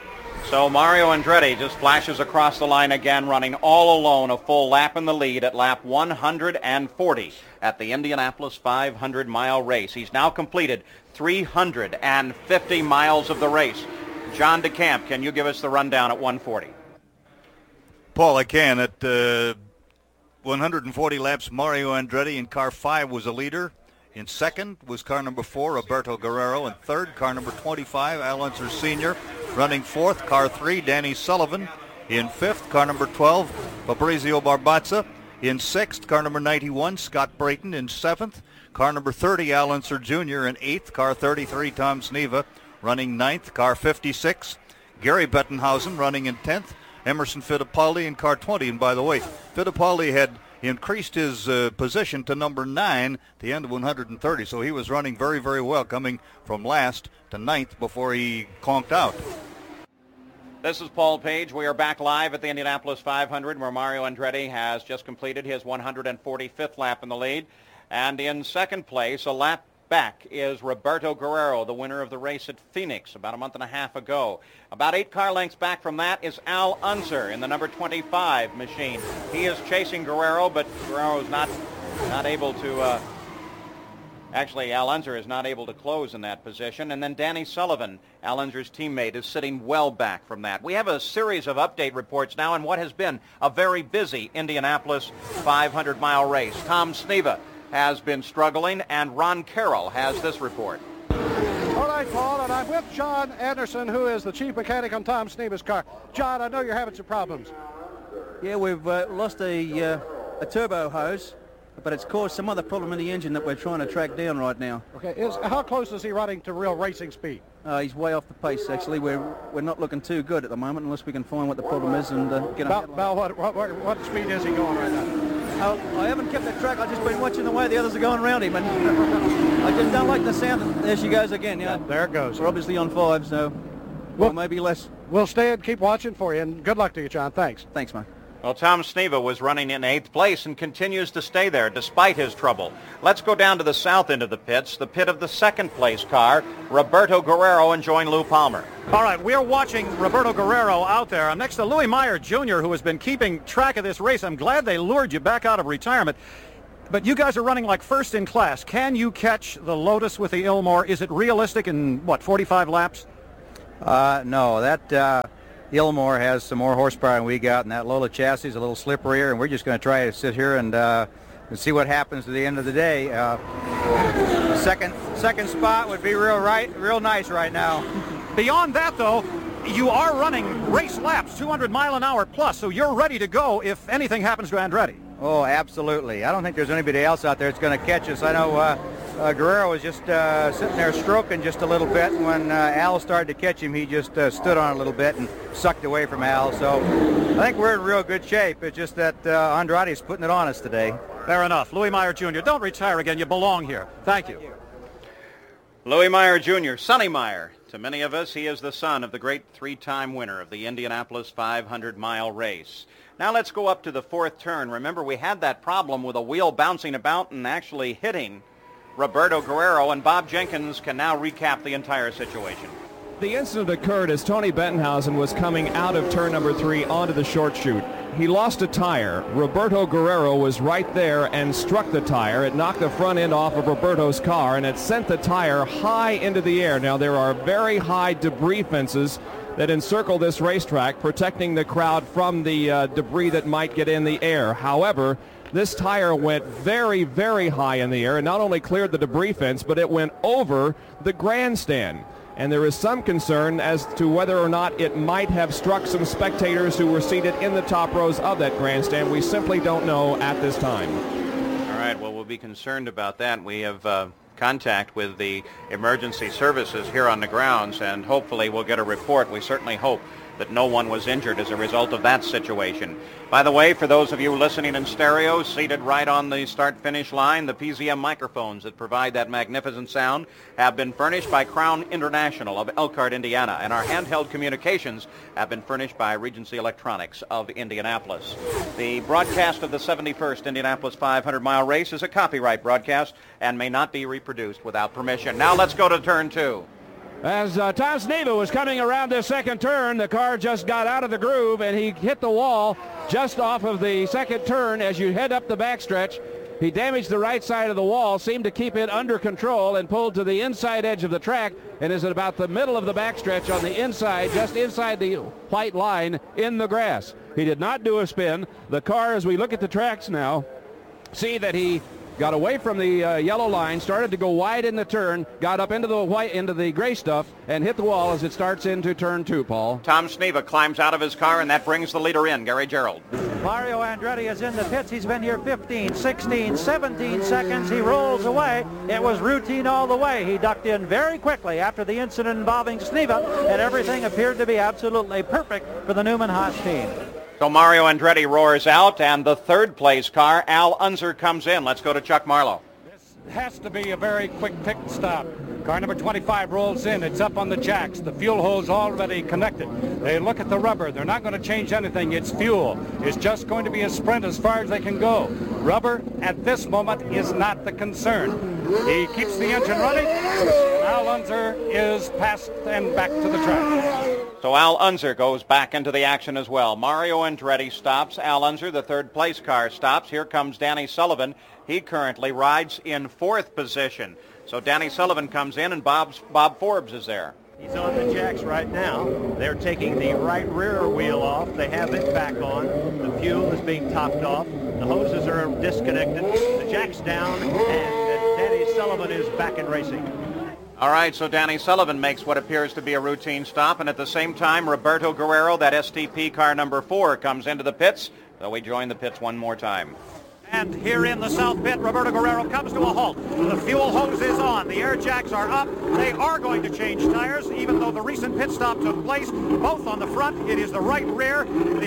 [SPEAKER 1] So Mario Andretti just flashes across the line again, running all alone, a full lap in the lead at lap one hundred forty at the Indianapolis five hundred mile race. He's now completed three hundred fifty miles of the race. John DeCamp, can you give us the rundown at one forty?
[SPEAKER 6] Paul, I can. At uh, one hundred forty laps, Mario Andretti in car five was a leader. In second was car number four, Roberto Guerrero. In third, car number twenty-five, Al Unser Senior Running fourth, car three, Danny Sullivan. In fifth, car number twelve, Fabrizio Barbazza. In sixth, car number ninety-one, Scott Brayton. In seventh, car number thirty, Al Unser Junior In eighth, car thirty-three, Tom Sneva. Running ninth, car fifty-six, Gary Bettenhausen. Running in tenth, Emerson Fittipaldi in car twenty. And by the way, Fittipaldi had increased his uh, position to number nine at the end of one hundred thirty, so he was running very, very well, coming from last to ninth before he conked out.
[SPEAKER 1] This is Paul Page. We are back live at the Indianapolis five hundred, where Mario Andretti has just completed his one hundred forty-fifth lap in the lead. And in second place, a lap back, is Roberto Guerrero, the winner of the race at Phoenix about a month and a half ago. About eight car lengths back from that is Al Unser in the number twenty-five machine. He is chasing Guerrero, but Guerrero is not, not able to... Uh, Actually, Al Unser is not able to close in that position. And then Danny Sullivan, Al Unser's teammate, is sitting well back from that. We have a series of update reports now in what has been a very busy Indianapolis five hundred mile race. Tom Sneva has been struggling, and Ron Carroll has this report.
[SPEAKER 15] All right, Paul, and I'm with John Anderson, who is the chief mechanic on Tom Sneva's car. John, I know you're having some problems.
[SPEAKER 20] Yeah, we've uh, lost a, uh, a turbo hose, but it's caused some other problem in the engine that we're trying to track down right now.
[SPEAKER 15] Okay, is, how close is he running to real racing speed?
[SPEAKER 20] Uh, he's way off the pace, actually. We're we're not looking too good at the moment unless we can find what the problem is and uh, get
[SPEAKER 15] about, about what, what, what speed is he going right now?
[SPEAKER 20] Uh, I haven't kept that track. I've just been watching the way the others are going around him, and I just don't like the sound. There she goes again. Yeah,
[SPEAKER 15] there it goes.
[SPEAKER 20] We're obviously on five, so well, maybe less.
[SPEAKER 15] We'll stay and keep watching for you, and good luck to you, John. Thanks.
[SPEAKER 20] Thanks, Mike.
[SPEAKER 1] Well, Tom Sneva was running in eighth place and continues to stay there despite his trouble. Let's go down to the south end of the pits, the pit of the second place car, Roberto Guerrero, and join Lou Palmer.
[SPEAKER 17] All right, we're watching Roberto Guerrero out there. I'm next to Louis Meyer Junior, who has been keeping track of this race. I'm glad they lured you back out of retirement. But you guys are running like first in class. Can you catch the Lotus with the Ilmor? Is it realistic in, what, forty-five laps?
[SPEAKER 20] Uh, no, that uh, Ilmor has some more horsepower than we got, and that Lola chassis is a little slipperier, and we're just going to try to sit here and, uh, and see what happens at the end of the day. Uh, second, second spot would be real right, real nice right now.
[SPEAKER 17] Beyond that, though, you are running race laps, two hundred mile an hour plus, so you're ready to go if anything happens to Andretti.
[SPEAKER 20] Oh, absolutely. I don't think there's anybody else out there that's going to catch us. I know uh, uh, Guerrero was just uh, sitting there stroking just a little bit, and when uh, Al started to catch him, he just uh, stood on a little bit and sucked away from Al. So I think we're in real good shape. It's just that uh, Andrade's putting it on us today.
[SPEAKER 17] Fair enough. Louis Meyer Junior, don't retire again. You belong here. Thank you.
[SPEAKER 1] Louis Meyer Junior, Sonny Meyer. To many of us, he is the son of the great three-time winner of the Indianapolis five hundred mile race. Now let's go up to the fourth turn. Remember, we had that problem with a wheel bouncing about and actually hitting Roberto Guerrero, and Bob Jenkins can now recap the entire situation.
[SPEAKER 18] The incident occurred as Tony Bettenhausen was coming out of turn number three onto the short chute. He lost a tire. Roberto Guerrero was right there and struck the tire. It knocked the front end off of Roberto's car, and it sent the tire high into the air. Now, there are very high debris fences that encircle this racetrack, protecting the crowd from the uh, debris that might get in the air. However, this tire went very, very high in the air and not only cleared the debris fence, but it went over the grandstand. And there is some concern as to whether or not it might have struck some spectators who were seated in the top rows of that grandstand. We simply don't know at this time.
[SPEAKER 1] All right, well, we'll be concerned about that. We have uh, contact with the emergency services here on the grounds, and hopefully we'll get a report. We certainly hope that no one was injured as a result of that situation. By the way, for those of you listening in stereo, seated right on the start-finish line, the P Z M microphones that provide that magnificent sound have been furnished by Crown International of Elkhart, Indiana, and our handheld communications have been furnished by Regency Electronics of Indianapolis. The broadcast of the seventy-first Indianapolis five hundred mile race is a copyright broadcast and may not be reproduced without permission. Now let's go to turn two.
[SPEAKER 4] As uh, Tom Sneva was coming around this second turn, the car just got out of the groove and he hit the wall just off of the second turn. As you head up the backstretch, he damaged the right side of the wall, seemed to keep it under control, and pulled to the inside edge of the track, and is at about the middle of the backstretch on the inside, just inside the white line in the grass. He did not do a spin. The car, as we look at the tracks now, see that he got away from the uh, yellow line, started to go wide in the turn, got up into the white, into the gray stuff, and hit the wall as it starts into turn two, Paul.
[SPEAKER 1] Tom Sneva climbs out of his car, and that brings the leader in, Gary Gerald.
[SPEAKER 12] Mario Andretti is in the pits. He's been here fifteen, sixteen, seventeen seconds. He rolls away. It was routine all the way. He ducked in very quickly after the incident involving Sneva, and everything appeared to be absolutely perfect for the Newman Haas team.
[SPEAKER 1] So Mario Andretti roars out, and the third place car, Al Unser, comes in. Let's go to Chuck Marlowe.
[SPEAKER 15] This has to be a very quick pit stop. Car number twenty-five rolls in. It's up on the jacks. The fuel hose already connected. They look at the rubber. They're not going to change anything. It's fuel. It's just going to be a sprint as far as they can go. Rubber, at this moment, is not the concern. He keeps the engine running. Al Unser is passed and back to the track.
[SPEAKER 1] So Al Unser goes back into the action as well. Mario Andretti stops. Al Unser, the third place car, stops. Here comes Danny Sullivan. He currently rides in fourth position. So Danny Sullivan comes in, and Bob's, Bob Forbes is there.
[SPEAKER 14] He's on the jacks right now. They're taking the right rear wheel off. They have it back on. The fuel is being topped off. The hoses are disconnected. The jack's down, and Danny Sullivan is back in racing.
[SPEAKER 1] All right, so Danny Sullivan makes what appears to be a routine stop, and at the same time, Roberto Guerrero, that S T P car number four, comes into the pits, so we join the pits one more time.
[SPEAKER 17] And here in the south pit, Roberto Guerrero comes to a halt. The fuel hose is on. The air jacks are up. They are going to change tires, even though the recent pit stop took place. Both on the front. It is the right rear.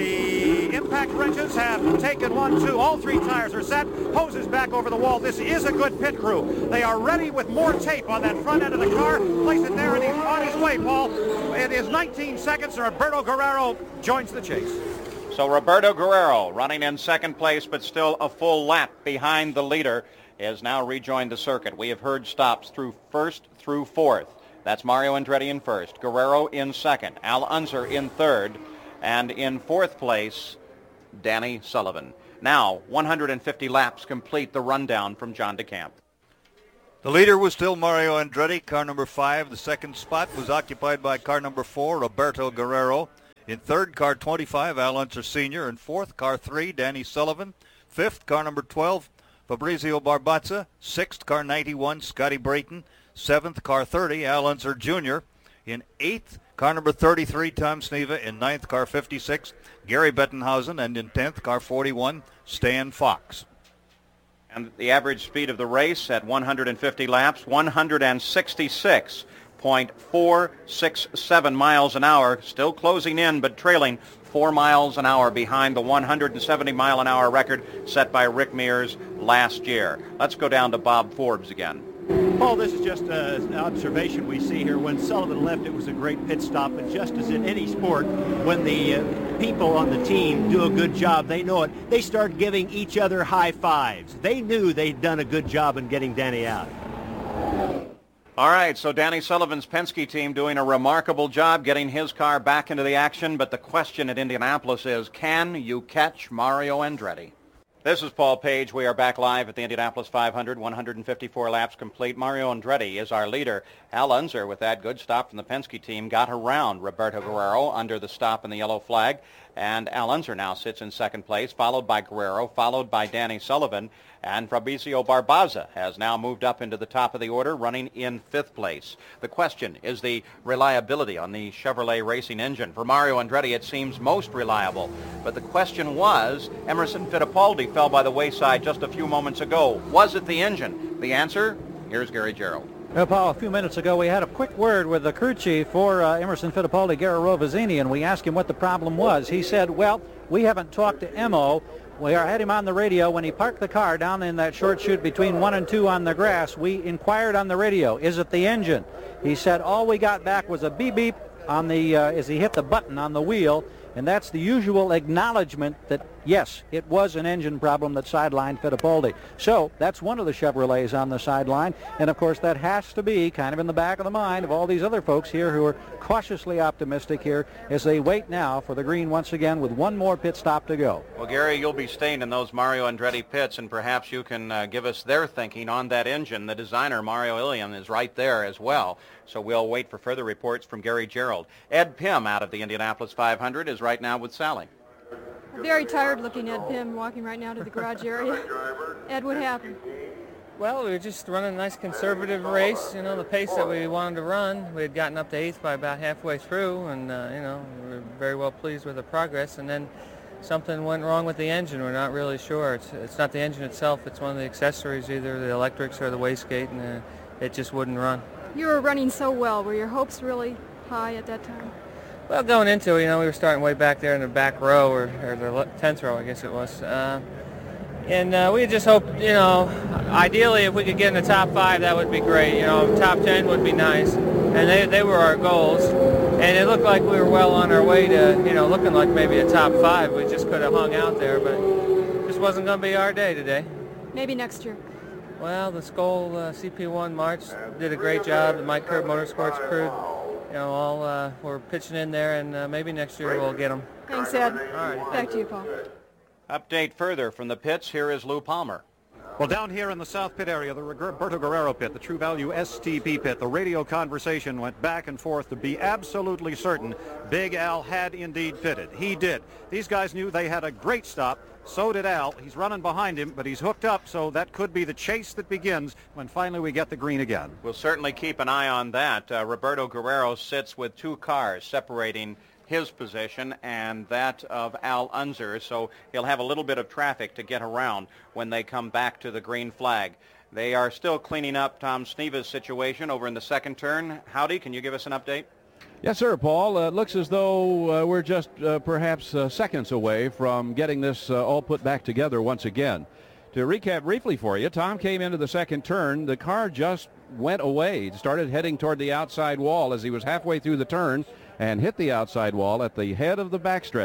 [SPEAKER 17] The impact wrenches have taken one, two. All three tires are set. Hoses back over the wall. This is a good pit crew. They are ready with more tape on that front end of the car. Place it there, and he's on his way, Paul. It is nineteen seconds, and Roberto Guerrero joins the chase.
[SPEAKER 1] So Roberto Guerrero, running in second place but still a full lap behind the leader, has now rejoined the circuit. We have heard stops through first through fourth. That's Mario Andretti in first, Guerrero in second, Al Unser in third, and in fourth place, Danny Sullivan. Now, one hundred fifty laps complete the rundown from John DeCamp.
[SPEAKER 6] The leader was still Mario Andretti, car number five. The second spot was occupied by car number four, Roberto Guerrero. In third, car twenty-five, Al Unser Senior In fourth, car three, Danny Sullivan. Fifth, car number twelve, Fabrizio Barbazza. Sixth, car ninety-one, Scotty Brayton. Seventh, car thirty, Al Unser Junior In eighth, car number thirty-three, Tom Sneva. In ninth, car fifty-six, Gary Bettenhausen. And in tenth, car forty-one, Stan Fox.
[SPEAKER 1] And the average speed of the race at one hundred fifty laps, one hundred sixty-six point four six seven miles an hour, still closing in but trailing four miles an hour behind the one hundred seventy mile an hour record set by Rick Mears last year. Let's go down to Bob Forbes again.
[SPEAKER 14] Paul, this is just uh, an observation we see here. When Sullivan left, it was a great pit stop, but just as in any sport, when the uh, people on the team do a good job, they know it, they start giving each other high fives. They knew they'd done a good job in getting Danny out.
[SPEAKER 1] All right, so Danny Sullivan's Penske team doing a remarkable job getting his car back into the action, but the question at Indianapolis is, can you catch Mario Andretti? This is Paul Page. We are back live at the Indianapolis five hundred, one hundred fifty-four laps complete. Mario Andretti is our leader. Al Unser, with that good stop from the Penske team, got around Roberto Guerrero under the stop in the yellow flag. And Al Unser now sits in second place, followed by Guerrero, followed by Danny Sullivan. And Fabrizio Barbazza has now moved up into the top of the order, running in fifth place. The question is the reliability on the Chevrolet racing engine. For Mario Andretti, it seems most reliable. But the question was, Emerson Fittipaldi fell by the wayside just a few moments ago. Was it the engine? The answer? Here's Gary Gerould.
[SPEAKER 12] Well, Paul, a few minutes ago we had a quick word with the crew chief for uh, Emerson Fittipaldi, Garo Rovazini, and we asked him what the problem was. He said, well, we haven't talked to M O. We had him on the radio when he parked the car down in that short chute between one and two on the grass. We inquired on the radio, is it the engine? He said all we got back was a beep beep on the uh, as he hit the button on the wheel, and that's the usual acknowledgement that yes, it was an engine problem that sidelined Fittipaldi. So that's one of the Chevrolets on the sideline, and of course that has to be kind of in the back of the mind of all these other folks here who are cautiously optimistic here as they wait now for the green once again with one more pit stop to go.
[SPEAKER 1] Well, Gary, you'll be staying in those Mario Andretti pits, and perhaps you can uh, give us their thinking on that engine. The designer, Mario Ilian, is right there as well. So we'll wait for further reports from Gary Gerould. Ed Pym out of the Indianapolis five hundred is right now with Sally.
[SPEAKER 8] Very tired looking Ed Pym walking right now to the garage area. Ed, what happened?
[SPEAKER 21] Well, we were just running a nice conservative race, you know, the pace that we wanted to run. We had gotten up to eighth by about halfway through, and, uh, you know, we were very well pleased with the progress. And then something went wrong with the engine. We're not really sure. It's, it's not the engine itself. It's one of the accessories, either the electrics or the wastegate, and uh, it just wouldn't run.
[SPEAKER 8] You were running so well. Were your hopes really high at that time?
[SPEAKER 21] Well, going into it, you know, we were starting way back there in the back row, or, or the tenth row, I guess it was. Uh, and uh, we just hoped, you know, ideally if we could get in the top five, that would be great. You know, top ten would be nice. And they, they were our goals. And it looked like we were well on our way to, you know, looking like maybe a top five. We just could have hung out there, but it just wasn't going to be our day today.
[SPEAKER 8] Maybe next year.
[SPEAKER 21] Well, the Skoll uh, C P one March did a great job. The Mike Curb Motorsports crew, you know, all uh, were pitching in there, and uh, maybe next year we'll get them.
[SPEAKER 8] Thanks, Ed. All right. Back to you, Paul.
[SPEAKER 1] Update further from the pits. Here is Lou Palmer.
[SPEAKER 17] Well, down here in the South Pit area, the Roberto Guerrero pit, the True Value S T P pit, the radio conversation went back and forth to be absolutely certain Big Al had indeed pitted. He did. These guys knew they had a great stop. So did Al. He's running behind him, but he's hooked up, so that could be the chase that begins when finally we get the green again.
[SPEAKER 1] We'll certainly keep an eye on that. Uh, Roberto Guerrero sits with two cars separating his position and that of Al Unser, so he'll have a little bit of traffic to get around when they come back to the green flag. They are still cleaning up Tom Sneva's situation over in the second turn. Howdy, can you give us an update?
[SPEAKER 3] Yes, sir, Paul. Uh, it looks as though uh, we're just uh, perhaps uh, seconds away from getting this uh, all put back together once again. To recap briefly for you, Tom came into the second turn. The car just went away. It started heading toward the outside wall as he was halfway through the turn and hit the outside wall at the head of the backstretch.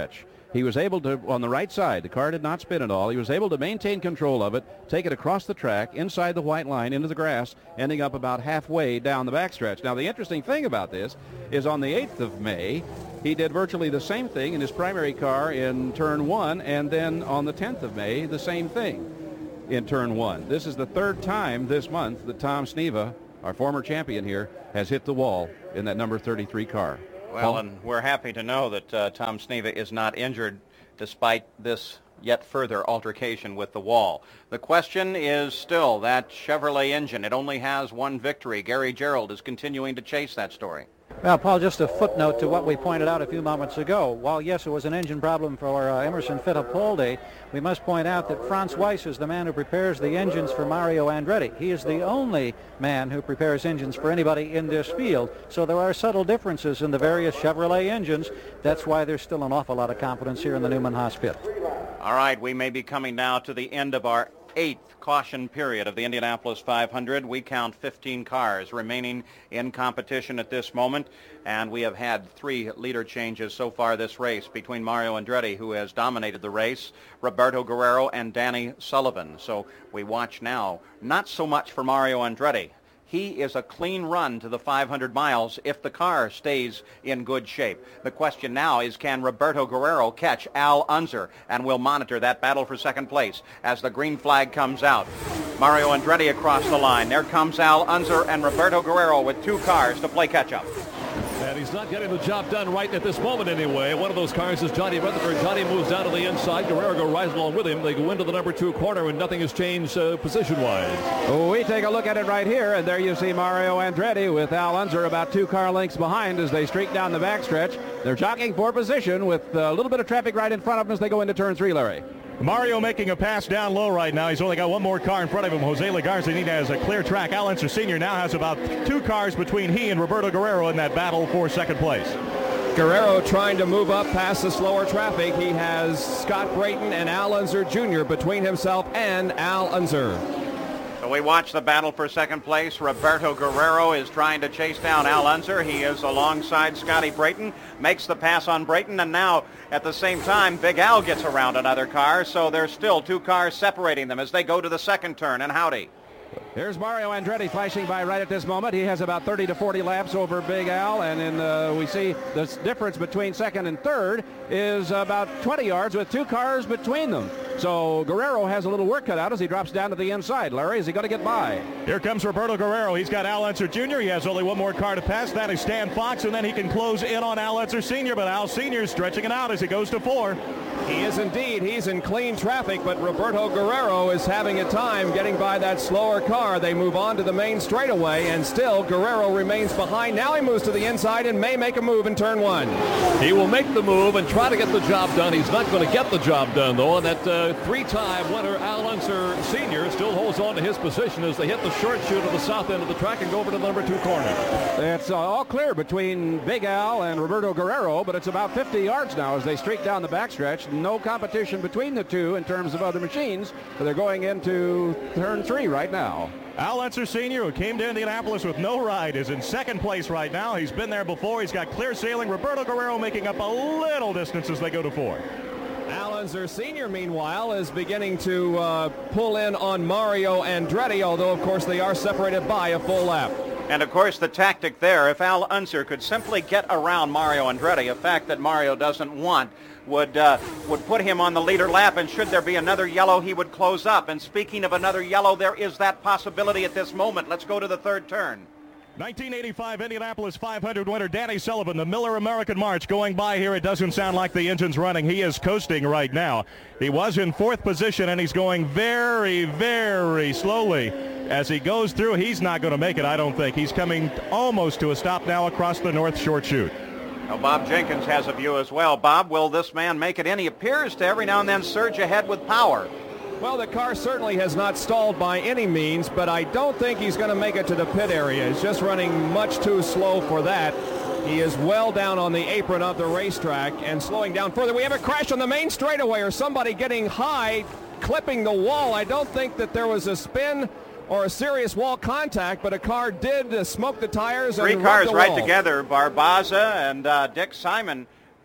[SPEAKER 13] he was able to, on the right side, the car did not spin at all. He was able to maintain control of it, take it across the track, inside the white line, into the grass, ending up about halfway down the backstretch. Now, the interesting thing about this is on the eighth of May, he did virtually the same thing in his primary car in turn one, and then on the tenth of May, the same thing in turn one. This is the third time this month that Tom Sneva, our former champion here, has hit the wall in that number thirty-three car.
[SPEAKER 1] Well,
[SPEAKER 13] Paul?
[SPEAKER 1] and we're happy to know that uh, Tom Sneva is not injured despite this yet further altercation with the wall. The question is still that Chevrolet engine. It only has one victory. Gary Gerould is continuing to chase that story.
[SPEAKER 12] Well, Paul, just a footnote to what we pointed out a few moments ago. While, yes, it was an engine problem for uh, Emerson Fittipaldi, we must point out that Franz Weiss is the man who prepares the engines for Mario Andretti. He is the only man who prepares engines for anybody in this field. So there are subtle differences in the various Chevrolet engines. That's why there's still an awful lot of confidence here in the Newman Haas pit.
[SPEAKER 1] All right, we may be coming now to the end of our eighth caution period of the Indianapolis five hundred. We count fifteen cars remaining in competition at this moment, and we have had three leader changes so far this race between Mario Andretti, who has dominated the race, Roberto Guerrero, and Danny Sullivan. So we watch now, not so much for Mario Andretti. He is a clean run to the five hundred miles if the car stays in good shape. The question now is, can Roberto Guerrero catch Al Unser? And we'll monitor that battle for second place as the green flag comes out. Mario Andretti across the line. There comes Al Unser and Roberto Guerrero with two cars to play catch-up.
[SPEAKER 3] And he's not getting the job done right at this moment anyway. One of those cars is Johnny Rutherford. Johnny moves down to the inside. Guerrero goes right along with him. They go into the number two corner, and nothing has changed uh, position-wise.
[SPEAKER 13] We take a look at it right here, and there you see Mario Andretti with Al Unser about two car lengths behind as they streak down the backstretch. They're jockeying for position with a little bit of traffic right in front of them as they go into turn three, Larry.
[SPEAKER 5] Mario making a pass down low right now. He's only got one more car in front of him. Jose Legarza has a clear track. Al Unser Senior now has about two cars between he and Roberto Guerrero in that battle for second place.
[SPEAKER 18] Guerrero trying to move up past the slower traffic. He has Scott Brayton and Al Unser Junior between himself and Al Unser.
[SPEAKER 1] So we watch the battle for second place. Roberto Guerrero is trying to chase down Al Unser. He is alongside Scotty Brayton, makes the pass on Brayton, and now at the same time Big Al gets around another car, so there's still two cars separating them as they go to the second turn, and howdy.
[SPEAKER 13] Here's Mario Andretti flashing by right at this moment. He has about thirty to forty laps over Big Al, and then uh, we see the difference between second and third is about twenty yards with two cars between them. So Guerrero has a little work cut out as he drops down to the inside. Larry, is he going to get by?
[SPEAKER 5] Here comes Roberto Guerrero. He's got Al Unser Junior He has only one more car to pass. That is Stan Fox, and then he can close in on Al Unser Senior, but Al Senior is stretching it out as he goes to four.
[SPEAKER 18] He is indeed. He's in clean traffic, but Roberto Guerrero is having a time getting by that slower car. They move on to the main straightaway, and still Guerrero remains behind. Now he moves to the inside and may make a move in turn one.
[SPEAKER 3] He will make the move and try to get the job done. He's not going to get the job done, though, and that uh, three-time winner Al Unser Senior still holds on to his position as they hit the short chute of the south end of the track and go over to the number two corner.
[SPEAKER 13] It's uh, all clear between Big Al and Roberto Guerrero, but it's about fifty yards now as they streak down the backstretch. No competition between the two in terms of other machines, but they're going into turn three right now.
[SPEAKER 5] Al Unser Senior, who came to Indianapolis with no ride, is in second place right now. He's been there before. He's got clear sailing. Roberto Guerrero making up a little distance as they go to four.
[SPEAKER 18] Al Unser Senior, meanwhile, is beginning to uh, pull in on Mario Andretti, although, of course, they are separated by a full lap.
[SPEAKER 1] And, of course, the tactic there, if Al Unser could simply get around Mario Andretti, a fact that Mario doesn't want, would uh, would put him on the leader lap, and should there be another yellow, he would close up. And speaking of another yellow, there is that possibility at this moment. Let's go to the third turn.
[SPEAKER 5] nineteen eighty-five Indianapolis five hundred winner Danny Sullivan, the Miller American March going by here. It doesn't sound like the engine's running. He is coasting right now. He was in fourth position, and he's going very, very slowly. As he goes through, he's not going to make it, I don't think. He's coming almost to a stop now across the north short chute.
[SPEAKER 1] Now, Bob Jenkins has a view as well. Bob, will this man make it in? He appears to every now and then surge ahead with power.
[SPEAKER 18] Well, the car certainly has not stalled by any means, but I don't think he's going to make it to the pit area. He's just running much too slow for that. He is well down on the apron of the racetrack and slowing down further. We have a crash on the main straightaway, or somebody getting high, clipping the wall. I don't think that there was a spin or a serious wall contact, but a car did uh, smoke the tires.
[SPEAKER 1] Three
[SPEAKER 18] and
[SPEAKER 1] cars
[SPEAKER 18] the
[SPEAKER 1] right
[SPEAKER 18] wall.
[SPEAKER 1] together, Barbaza and uh, Dick Simon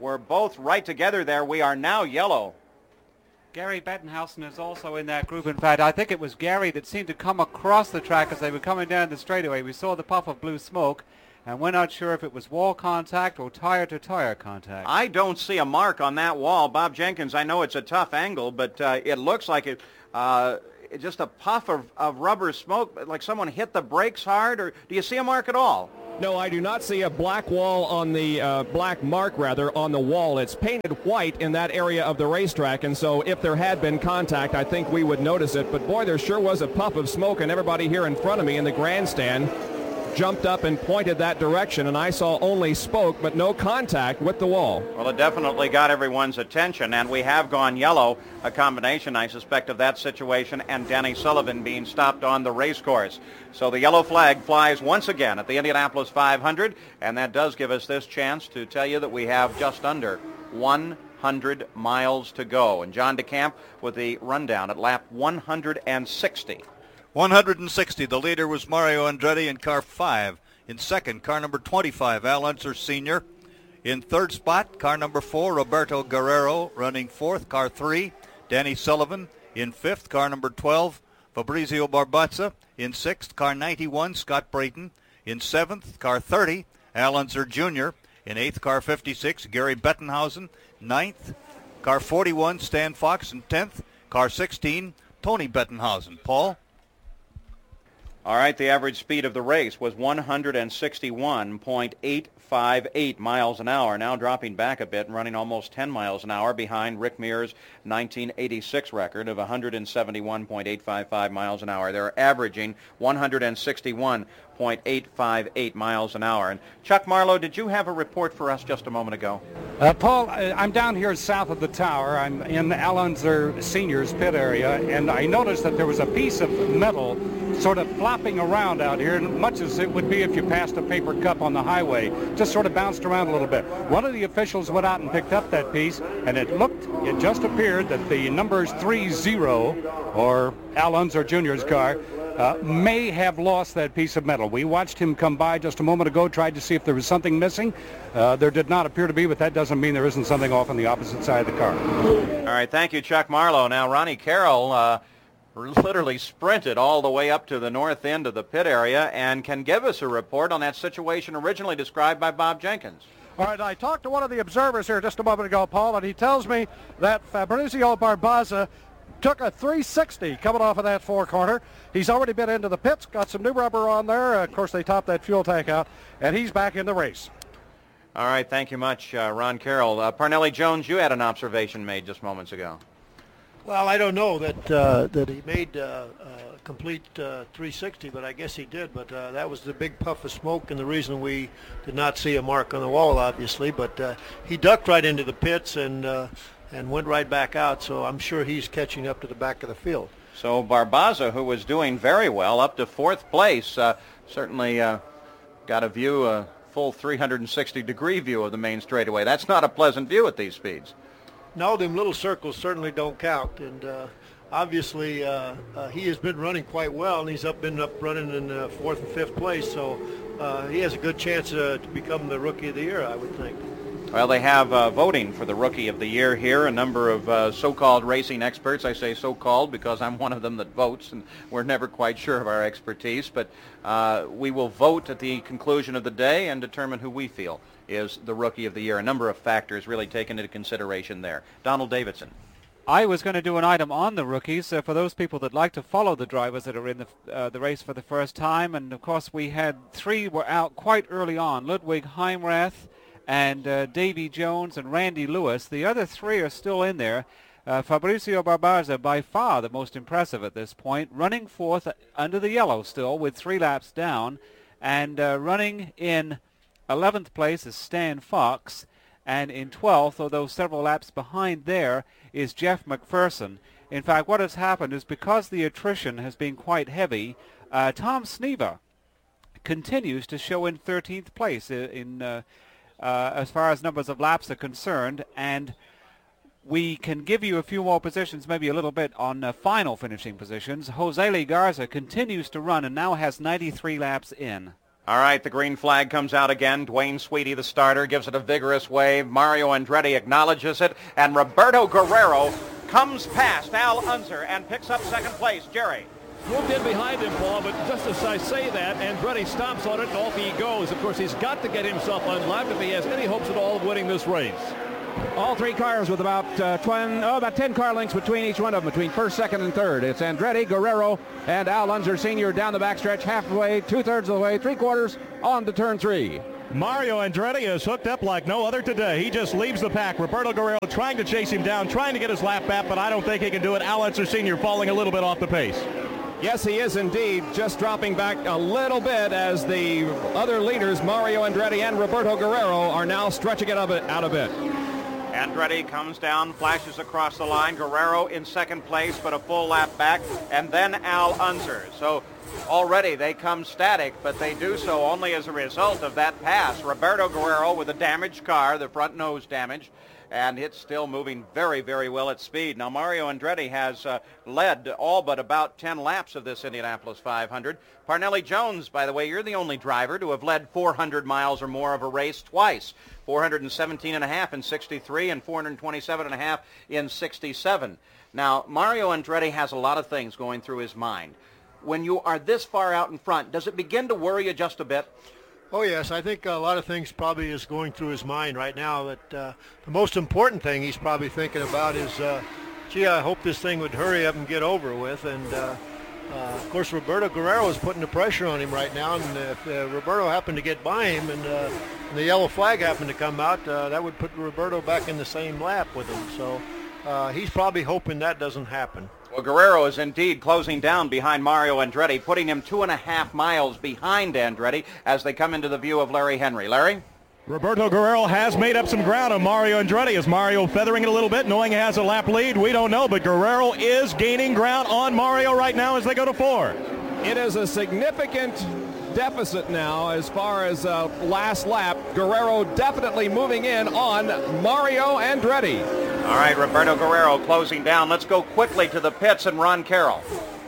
[SPEAKER 1] We're both right together there. We are now yellow.
[SPEAKER 7] Gary Bettenhausen is also in that group. In fact, I think it was Gary that seemed to come across the track as they were coming down the straightaway. We saw the puff of blue smoke, and we're not sure if it was wall contact or tire-to-tire contact.
[SPEAKER 1] I don't see a mark on that wall. Bob Jenkins, I know it's a tough angle, but uh, it looks like it, uh, just a puff of, of rubber smoke, like someone hit the brakes hard, or do you see a mark at all?
[SPEAKER 18] No, I do not see a black wall on the uh, black mark, rather, on the wall. It's painted white in that area of the racetrack, and so if there had been contact, I think we would notice it. But, boy, there sure was a puff of smoke, and everybody here in front of me in the grandstand jumped up and pointed that direction, and I saw only smoke but no contact with the wall.
[SPEAKER 1] Well, it definitely got everyone's attention, and we have gone yellow, a combination, I suspect, of that situation and Danny Sullivan being stopped on the race course. So the yellow flag flies once again at the Indianapolis five hundred, and that does give us this chance to tell you that we have just under one hundred miles to go. And John DeCamp with the rundown at lap one hundred sixty.
[SPEAKER 6] one hundred sixty. The leader was Mario Andretti in car five. In second, car number twenty-five, Al Unser Senior In third spot, car number four, Roberto Guerrero. Running fourth, car three, Danny Sullivan. In fifth, car number twelve, Fabrizio Barbazza. In sixth, car ninety-one, Scott Brayton. In seventh, car thirty, Al Unser Junior In eighth, car fifty-six, Gary Bettenhausen. Ninth, car forty-one, Stan Fox. And tenth, car sixteen, Tony Bettenhausen. Paul?
[SPEAKER 1] All right, the average speed of the race was one hundred sixty-one point eight five eight miles an hour, now dropping back a bit and running almost ten miles an hour behind Rick Mears' nineteen eighty-six record of one hundred seventy-one point eight five five miles an hour. They're averaging one hundred sixty-one point eight five eight miles an hour. And Chuck Marlowe, did you have a report for us just a moment ago?
[SPEAKER 15] Uh, Paul, I'm down here south of the tower. I'm in Al Unser Senior's pit area, and I noticed that there was a piece of metal sort of flopping around out here, much as it would be if you passed a paper cup on the highway. Just sort of bounced around a little bit. One of the officials went out and picked up that piece, and it looked, it just appeared that the numbers three zero, or Al Unser Junior's car, Uh, may have lost that piece of metal. We watched him come by just a moment ago, tried to see if there was something missing. Uh, there did not appear to be, but that doesn't mean there isn't something off on the opposite side of the car.
[SPEAKER 1] All right, thank you, Chuck Marlowe. Now, Ronnie Carroll uh, literally sprinted all the way up to the north end of the pit area and can give us a report on that situation originally described by Bob Jenkins.
[SPEAKER 10] All right, I talked to one of the observers here just a moment ago, Paul, and he tells me that Fabrizio Barbazza took a three sixty coming off of that four-corner. He's already been into the pits, got some new rubber on there. Uh, of course, they topped that fuel tank out, and he's back in the race.
[SPEAKER 1] All right, thank you much, uh, Ron Carroll. Uh, Parnelli Jones, you had an observation made just moments ago.
[SPEAKER 2] Well, I don't know that uh, that he made uh, a complete uh, three sixty, but I guess he did. But uh, that was the big puff of smoke, and the reason we did not see a mark on the wall, obviously. But uh, he ducked right into the pits and uh, and went right back out, so I'm sure he's catching up to the back of the field.
[SPEAKER 1] So Barbazza, who was doing very well, up to fourth place, uh, certainly uh, got a view, a full three hundred sixty degree view of the main straightaway. That's not a pleasant view at these speeds.
[SPEAKER 2] No, them little circles certainly don't count, and uh, obviously uh, uh, he has been running quite well, and he's up been up running in uh, fourth and fifth place, so uh, he has a good chance uh, to become the Rookie of the Year, I would think.
[SPEAKER 1] Well, they have uh, voting for the Rookie of the Year here, a number of uh, so-called racing experts. I say so-called because I'm one of them that votes, and we're never quite sure of our expertise. But uh, we will vote at the conclusion of the day and determine who we feel is the Rookie of the Year. A number of factors really taken into consideration there. Donald Davidson.
[SPEAKER 7] I was going to do an item on the rookies uh, for those people that like to follow the drivers that are in the uh, the race for the first time. And, of course, we had three were out quite early on, Ludwig Heimrath, and uh, Davy Jones and Randy Lewis. The other three are still in there. Uh, Fabrizio Barbazza, by far the most impressive at this point, running fourth under the yellow still with three laps down. And uh, running in eleventh place is Stan Fox. And in twelfth, although several laps behind there, is Jeff McPherson. In fact, what has happened is because the attrition has been quite heavy, uh, Tom Snever continues to show in thirteenth place in... in uh, Uh, as far as numbers of laps are concerned, and we can give you a few more positions, maybe a little bit on uh, final finishing positions. Jose Lee Garza continues to run and now has ninety-three laps in.
[SPEAKER 1] All right, the green flag comes out again. Dwayne Sweetie, the starter, gives it a vigorous wave. Mario Andretti acknowledges it, and Roberto Guerrero comes past Al Unser and picks up second place. Jerry.
[SPEAKER 3] Moved in behind him, Paul, but just as I say that, Andretti stomps on it and off he goes. Of course, he's got to get himself unlapped if he has any hopes at all of winning this race.
[SPEAKER 13] All three cars with about uh, twin, oh, about ten car lengths between each one of them, between first, second, and third. It's Andretti, Guerrero, and Al Unser Senior down the backstretch, halfway, two-thirds of the way, three-quarters on to turn three.
[SPEAKER 5] Mario Andretti is hooked up like no other today. He just leaves the pack. Roberto Guerrero trying to chase him down, trying to get his lap back, but I don't think he can do it. Al Unser Senior falling a little bit off the pace.
[SPEAKER 18] Yes, he is indeed, just dropping back a little bit as the other leaders, Mario Andretti and Roberto Guerrero, are now stretching it out a bit.
[SPEAKER 1] Andretti comes down, flashes across the line. Guerrero in second place, but a full lap back, and then Al Unser. So already they come static, but they do so only as a result of that pass. Roberto Guerrero with a damaged car, the front nose damaged, and it's still moving very, very well at speed. Now, Mario Andretti has uh, led all but about ten laps of this Indianapolis five hundred. Parnelli Jones, by the way, you're the only driver to have led four hundred miles or more of a race twice. four hundred seventeen and a half in sixty-three and four hundred twenty-seven and a half in sixty-seven. Now, Mario Andretti has a lot of things going through his mind. When you are this far out in front, does it begin to worry you just a bit?
[SPEAKER 2] Oh, yes. I think a lot of things probably is going through his mind right now. That uh, the most important thing he's probably thinking about is, uh, gee, I hope this thing would hurry up and get over with. And, uh, uh, of course, Roberto Guerrero is putting the pressure on him right now. And if uh, Roberto happened to get by him and, uh, and the yellow flag happened to come out, uh, that would put Roberto back in the same lap with him. So uh, he's probably hoping that doesn't happen.
[SPEAKER 1] Well, Guerrero is indeed closing down behind Mario Andretti, putting him two and a half miles behind Andretti as they come into the view of Larry Henry. Larry?
[SPEAKER 5] Roberto Guerrero has made up some ground on Mario Andretti. Is Mario feathering it a little bit, knowing he has a lap lead? We don't know, but Guerrero is gaining ground on Mario right now as they go to four.
[SPEAKER 18] It is a significant deficit now as far as uh, last lap. Guerrero definitely moving in on Mario Andretti.
[SPEAKER 1] All right, Roberto Guerrero closing down. Let's go quickly to the pits and Ron Carroll.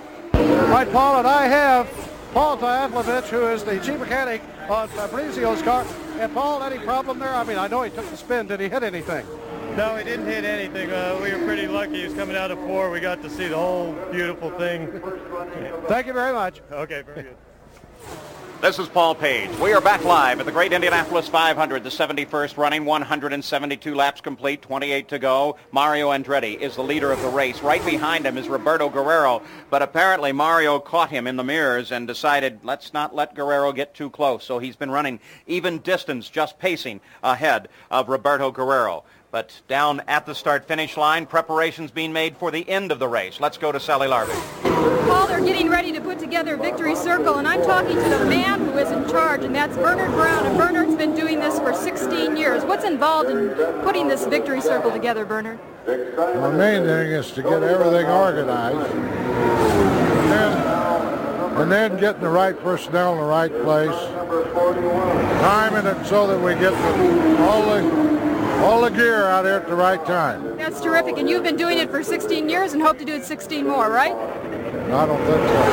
[SPEAKER 10] Right, Paul, and I have Paul Diatlovich, who is the chief mechanic on Fabrizio's car. And Paul, any problem there? I mean, I know he took the spin. Did he hit anything?
[SPEAKER 11] No, he didn't hit anything. Uh, we were pretty lucky. He was coming out of four. We got to see the whole beautiful thing.
[SPEAKER 10] Thank you very much.
[SPEAKER 11] Okay, very good.
[SPEAKER 1] This is Paul Page. We are back live at the Great Indianapolis five hundred, the seventy-first running, one hundred seventy-two laps complete, twenty-eight to go. Mario Andretti is the leader of the race. Right behind him is Roberto Guerrero, but apparently Mario caught him in the mirrors and decided, let's not let Guerrero get too close. So he's been running even distance, just pacing ahead of Roberto Guerrero. But down at the start-finish line, preparations being made for the end of the race. Let's go to Sally Larvey.
[SPEAKER 8] Paul, they're getting ready to put together Victory Circle, and I'm talking to the man who is in charge, and that's Bernard Brown. And Bernard's been doing this for sixteen years. What's involved in putting this Victory Circle together, Bernard?
[SPEAKER 22] The main thing is to get everything organized, and then, and then getting the right personnel in the right place, timing it so that we get the, all the all the gear out there at the right time.
[SPEAKER 8] That's terrific, and you've been doing it for sixteen years and hope to do it sixteen more, right?
[SPEAKER 22] I don't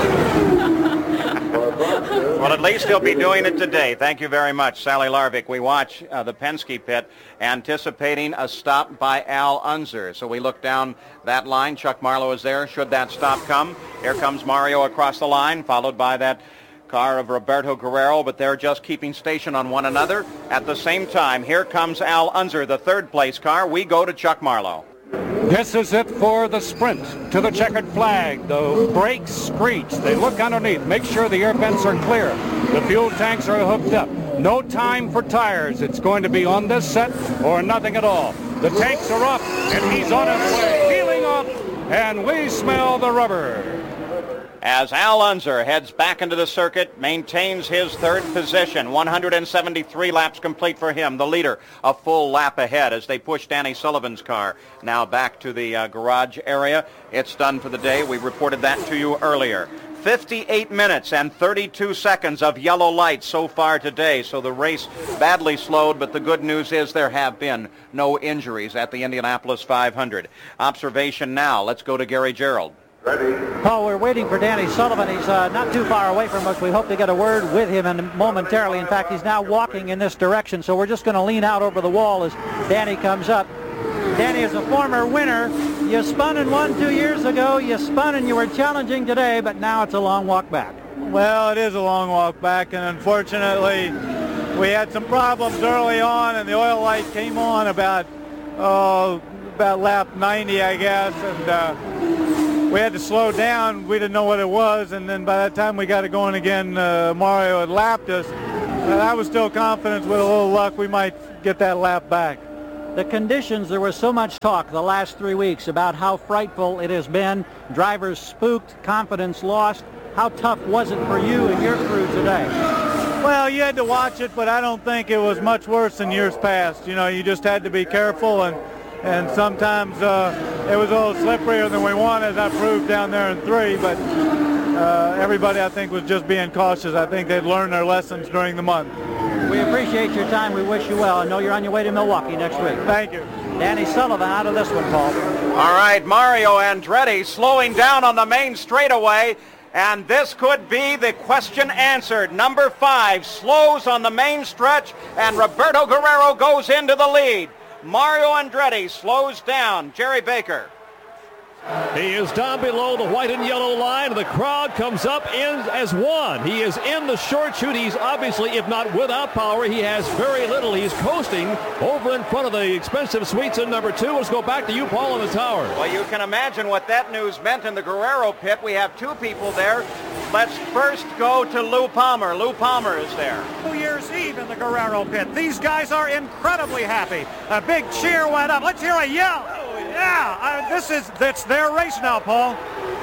[SPEAKER 22] think
[SPEAKER 1] so. Well, at least he'll be doing it today. Thank you very much, Sally Larvik. We watch uh, the Penske pit anticipating a stop by Al Unser. So we look down that line. Chuck Marlowe is there. Should that stop come? Here comes Mario across the line, followed by that car of Roberto Guerrero, but they're just keeping station on one another. At the same time, here comes Al Unser, the third place car. We go to Chuck Marlowe.
[SPEAKER 15] This is it for the sprint to the checkered flag. The brakes screech. They look underneath, make sure the air vents are clear. The fuel tanks are hooked up. No time for tires. It's going to be on this set or nothing at all. The tanks are up, and he's on his way, peeling off, and we smell the rubber.
[SPEAKER 1] As Al Unser heads back into the circuit, maintains his third position. one hundred seventy-three laps complete for him, the leader, a full lap ahead as they push Danny Sullivan's car now back to the uh, garage area. It's done for the day. We reported that to you earlier. fifty-eight minutes and thirty-two seconds of yellow lights so far today, so the race badly slowed, but the good news is there have been no injuries at the Indianapolis five hundred. Observation now. Let's go to Gary Gerould.
[SPEAKER 12] Paul, we're waiting for Danny Sullivan. He's uh, not too far away from us. We hope to get a word with him in momentarily. In fact, he's now walking in this direction, so we're just going to lean out over the wall as Danny comes up. Danny is a former winner. You spun and won two years ago. You spun and you were challenging today, but now it's a long walk back.
[SPEAKER 11] Well, it is a long walk back, and unfortunately, we had some problems early on, and the oil light came on about, oh, about lap ninety, I guess, and uh, we had to slow down. We didn't know what it was, and then by the time we got it going again, uh, Mario had lapped us. And I was still confident with a little luck we might get that lap back.
[SPEAKER 12] The conditions, there was so much talk the last three weeks about how frightful it has been. Drivers spooked, confidence lost. How tough was it for you and your crew today?
[SPEAKER 11] Well, you had to watch it, but I don't think it was much worse than years past. You know, you just had to be careful, and and sometimes uh, it was a little slipperier than we wanted, as I proved down there in three, but uh, everybody, I think, was just being cautious. I think they'd learned their lessons during the month.
[SPEAKER 12] We appreciate your time. We wish you well. I know you're on your way to Milwaukee next week.
[SPEAKER 11] Thank you.
[SPEAKER 12] Danny Sullivan out of this one, Paul.
[SPEAKER 1] All right, Mario Andretti slowing down on the main straightaway, and this could be the question answered. Number five slows on the main stretch, and Roberto Guerrero goes into the lead. Mario Andretti slows down. Jerry Baker.
[SPEAKER 3] He is down below the white and yellow line. The crowd comes up in as one. He is in the short chute. He's obviously, if not without power, he has very little. He's coasting over in front of the expensive suites in number two. Let's go back to you, Paul, in the tower.
[SPEAKER 1] Well, you can imagine what that news meant in the Guerrero pit. We have two people there. Let's first go to Lou Palmer. Lou Palmer is there.
[SPEAKER 17] New Year's Eve in the Guerrero pit. These guys are incredibly happy. A big cheer went up. Let's hear a yell. Yeah, uh, this is, that's their race now, Paul.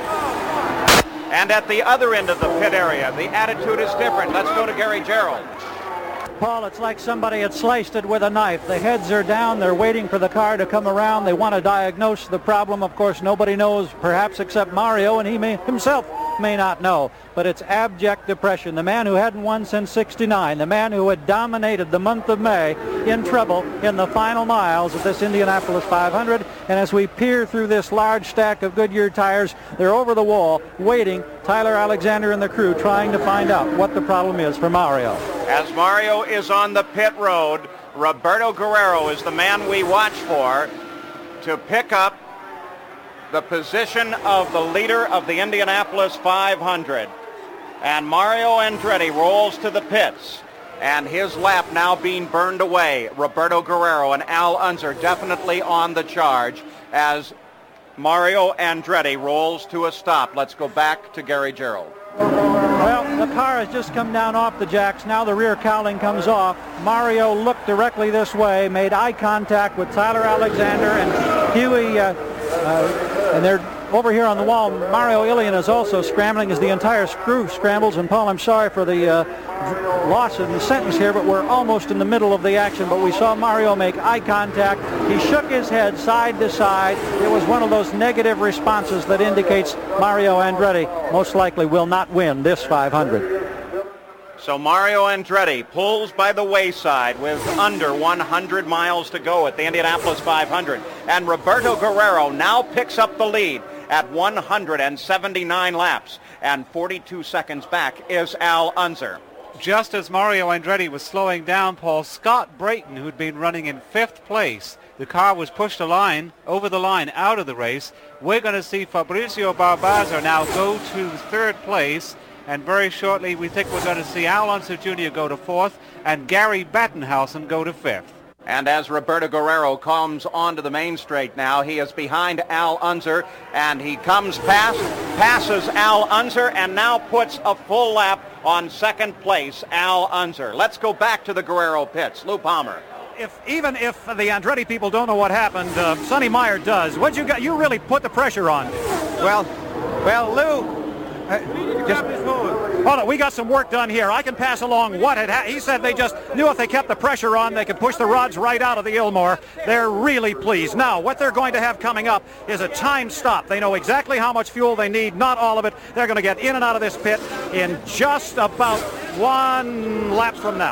[SPEAKER 1] And at the other end of the pit area, the attitude is different. Let's go to Gary Gerould.
[SPEAKER 12] Paul, it's like somebody had sliced it with a knife. The heads are down. They're waiting for the car to come around. They want to diagnose the problem. Of course, nobody knows, perhaps except Mario, and he may himself may not know. But it's abject depression. The man who hadn't won since sixty-nine, the man who had dominated the month of May, in trouble in the final miles of this Indianapolis five hundred. And as we peer through this large stack of Goodyear tires, they're over the wall, waiting. Tyler Alexander and the crew trying to find out what the problem is for Mario.
[SPEAKER 1] As Mario is on the pit road, Roberto Guerrero is the man we watch for to pick up the position of the leader of the Indianapolis five hundred. And Mario Andretti rolls to the pits, and his lap now being burned away. Roberto Guerrero and Al Unser definitely on the charge as Mario Andretti rolls to a stop. Let's go back to Gary Gerould.
[SPEAKER 12] Well, the car has just come down off the jacks. Now the rear cowling comes off. Mario looked directly this way, made eye contact with Tyler Alexander and Huey, uh, uh, and they're over here on the wall. Mario Ilian is also scrambling as the entire crew scrambles. And Paul, I'm sorry for the uh, loss in the sentence here, but we're almost in the middle of the action. But we saw Mario make eye contact. He shook his head side to side. It was one of those negative responses that indicates Mario Andretti most likely will not win this five hundred.
[SPEAKER 1] So Mario Andretti pulls by the wayside with under one hundred miles to go at the Indianapolis five hundred. And Roberto Guerrero now picks up the lead at one hundred seventy-nine laps. And forty-two seconds back is Al Unser.
[SPEAKER 7] Just as Mario Andretti was slowing down, Paul, Scott Brayton, who'd been running in fifth place, the car was pushed a line, over the line, out of the race. We're going to see Fabrizio Barbaza now go to third place. And very shortly, we think we're going to see Al Unser Junior go to fourth and Gary Bettenhausen go to fifth.
[SPEAKER 1] And as Roberto Guerrero comes onto the main straight now, he is behind Al Unser, and he comes past, passes Al Unser, and now puts a full lap on second place, Al Unser. Let's go back to the Guerrero pits. Lou Palmer.
[SPEAKER 17] If even if the Andretti people don't know what happened, uh, Sonny Meyer does. What you got? You really put the pressure on.
[SPEAKER 20] Well, well, Lou. Uh, just,
[SPEAKER 17] hold on, we got some work done here. I can pass along what had happened. He said they just knew if they kept the pressure on, they could push the rods right out of the Ilmor. They're really pleased. Now, what they're going to have coming up is a time stop. They know exactly how much fuel they need, not all of it. They're going to get in and out of this pit in just about one lap from now.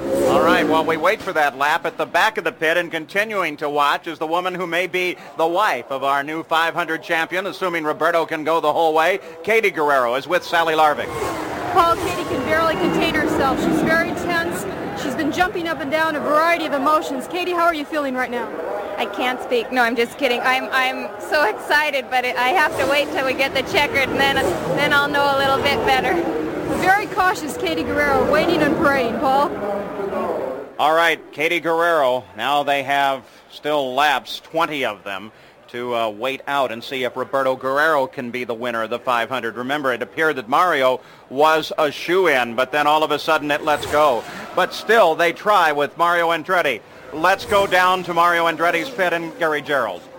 [SPEAKER 1] All right, while we wait for that lap, at the back of the pit and continuing to watch is the woman who may be the wife of our new five hundred champion, assuming Roberto can go the whole way. Katie Guerrero is with Sally Larvik.
[SPEAKER 8] Paul, Katie can barely contain herself. She's very tense. She's been jumping up and down a variety of emotions. Katie, how are you feeling right now?
[SPEAKER 9] I can't speak. No, I'm just kidding. I'm I'm so excited, but it, I have to wait till we get the checkered, and then then I'll know a little bit better.
[SPEAKER 8] A very cautious Katie Guerrero, waiting and praying, Paul.
[SPEAKER 1] All right, Katie Guerrero. Now they have still laps, twenty of them, to uh, wait out and see if Roberto Guerrero can be the winner of the five hundred. Remember, it appeared that Mario was a shoe-in, but then all of a sudden it lets go. But still, they try with Mario Andretti. Let's go down to Mario Andretti's pit and Gary Gerold.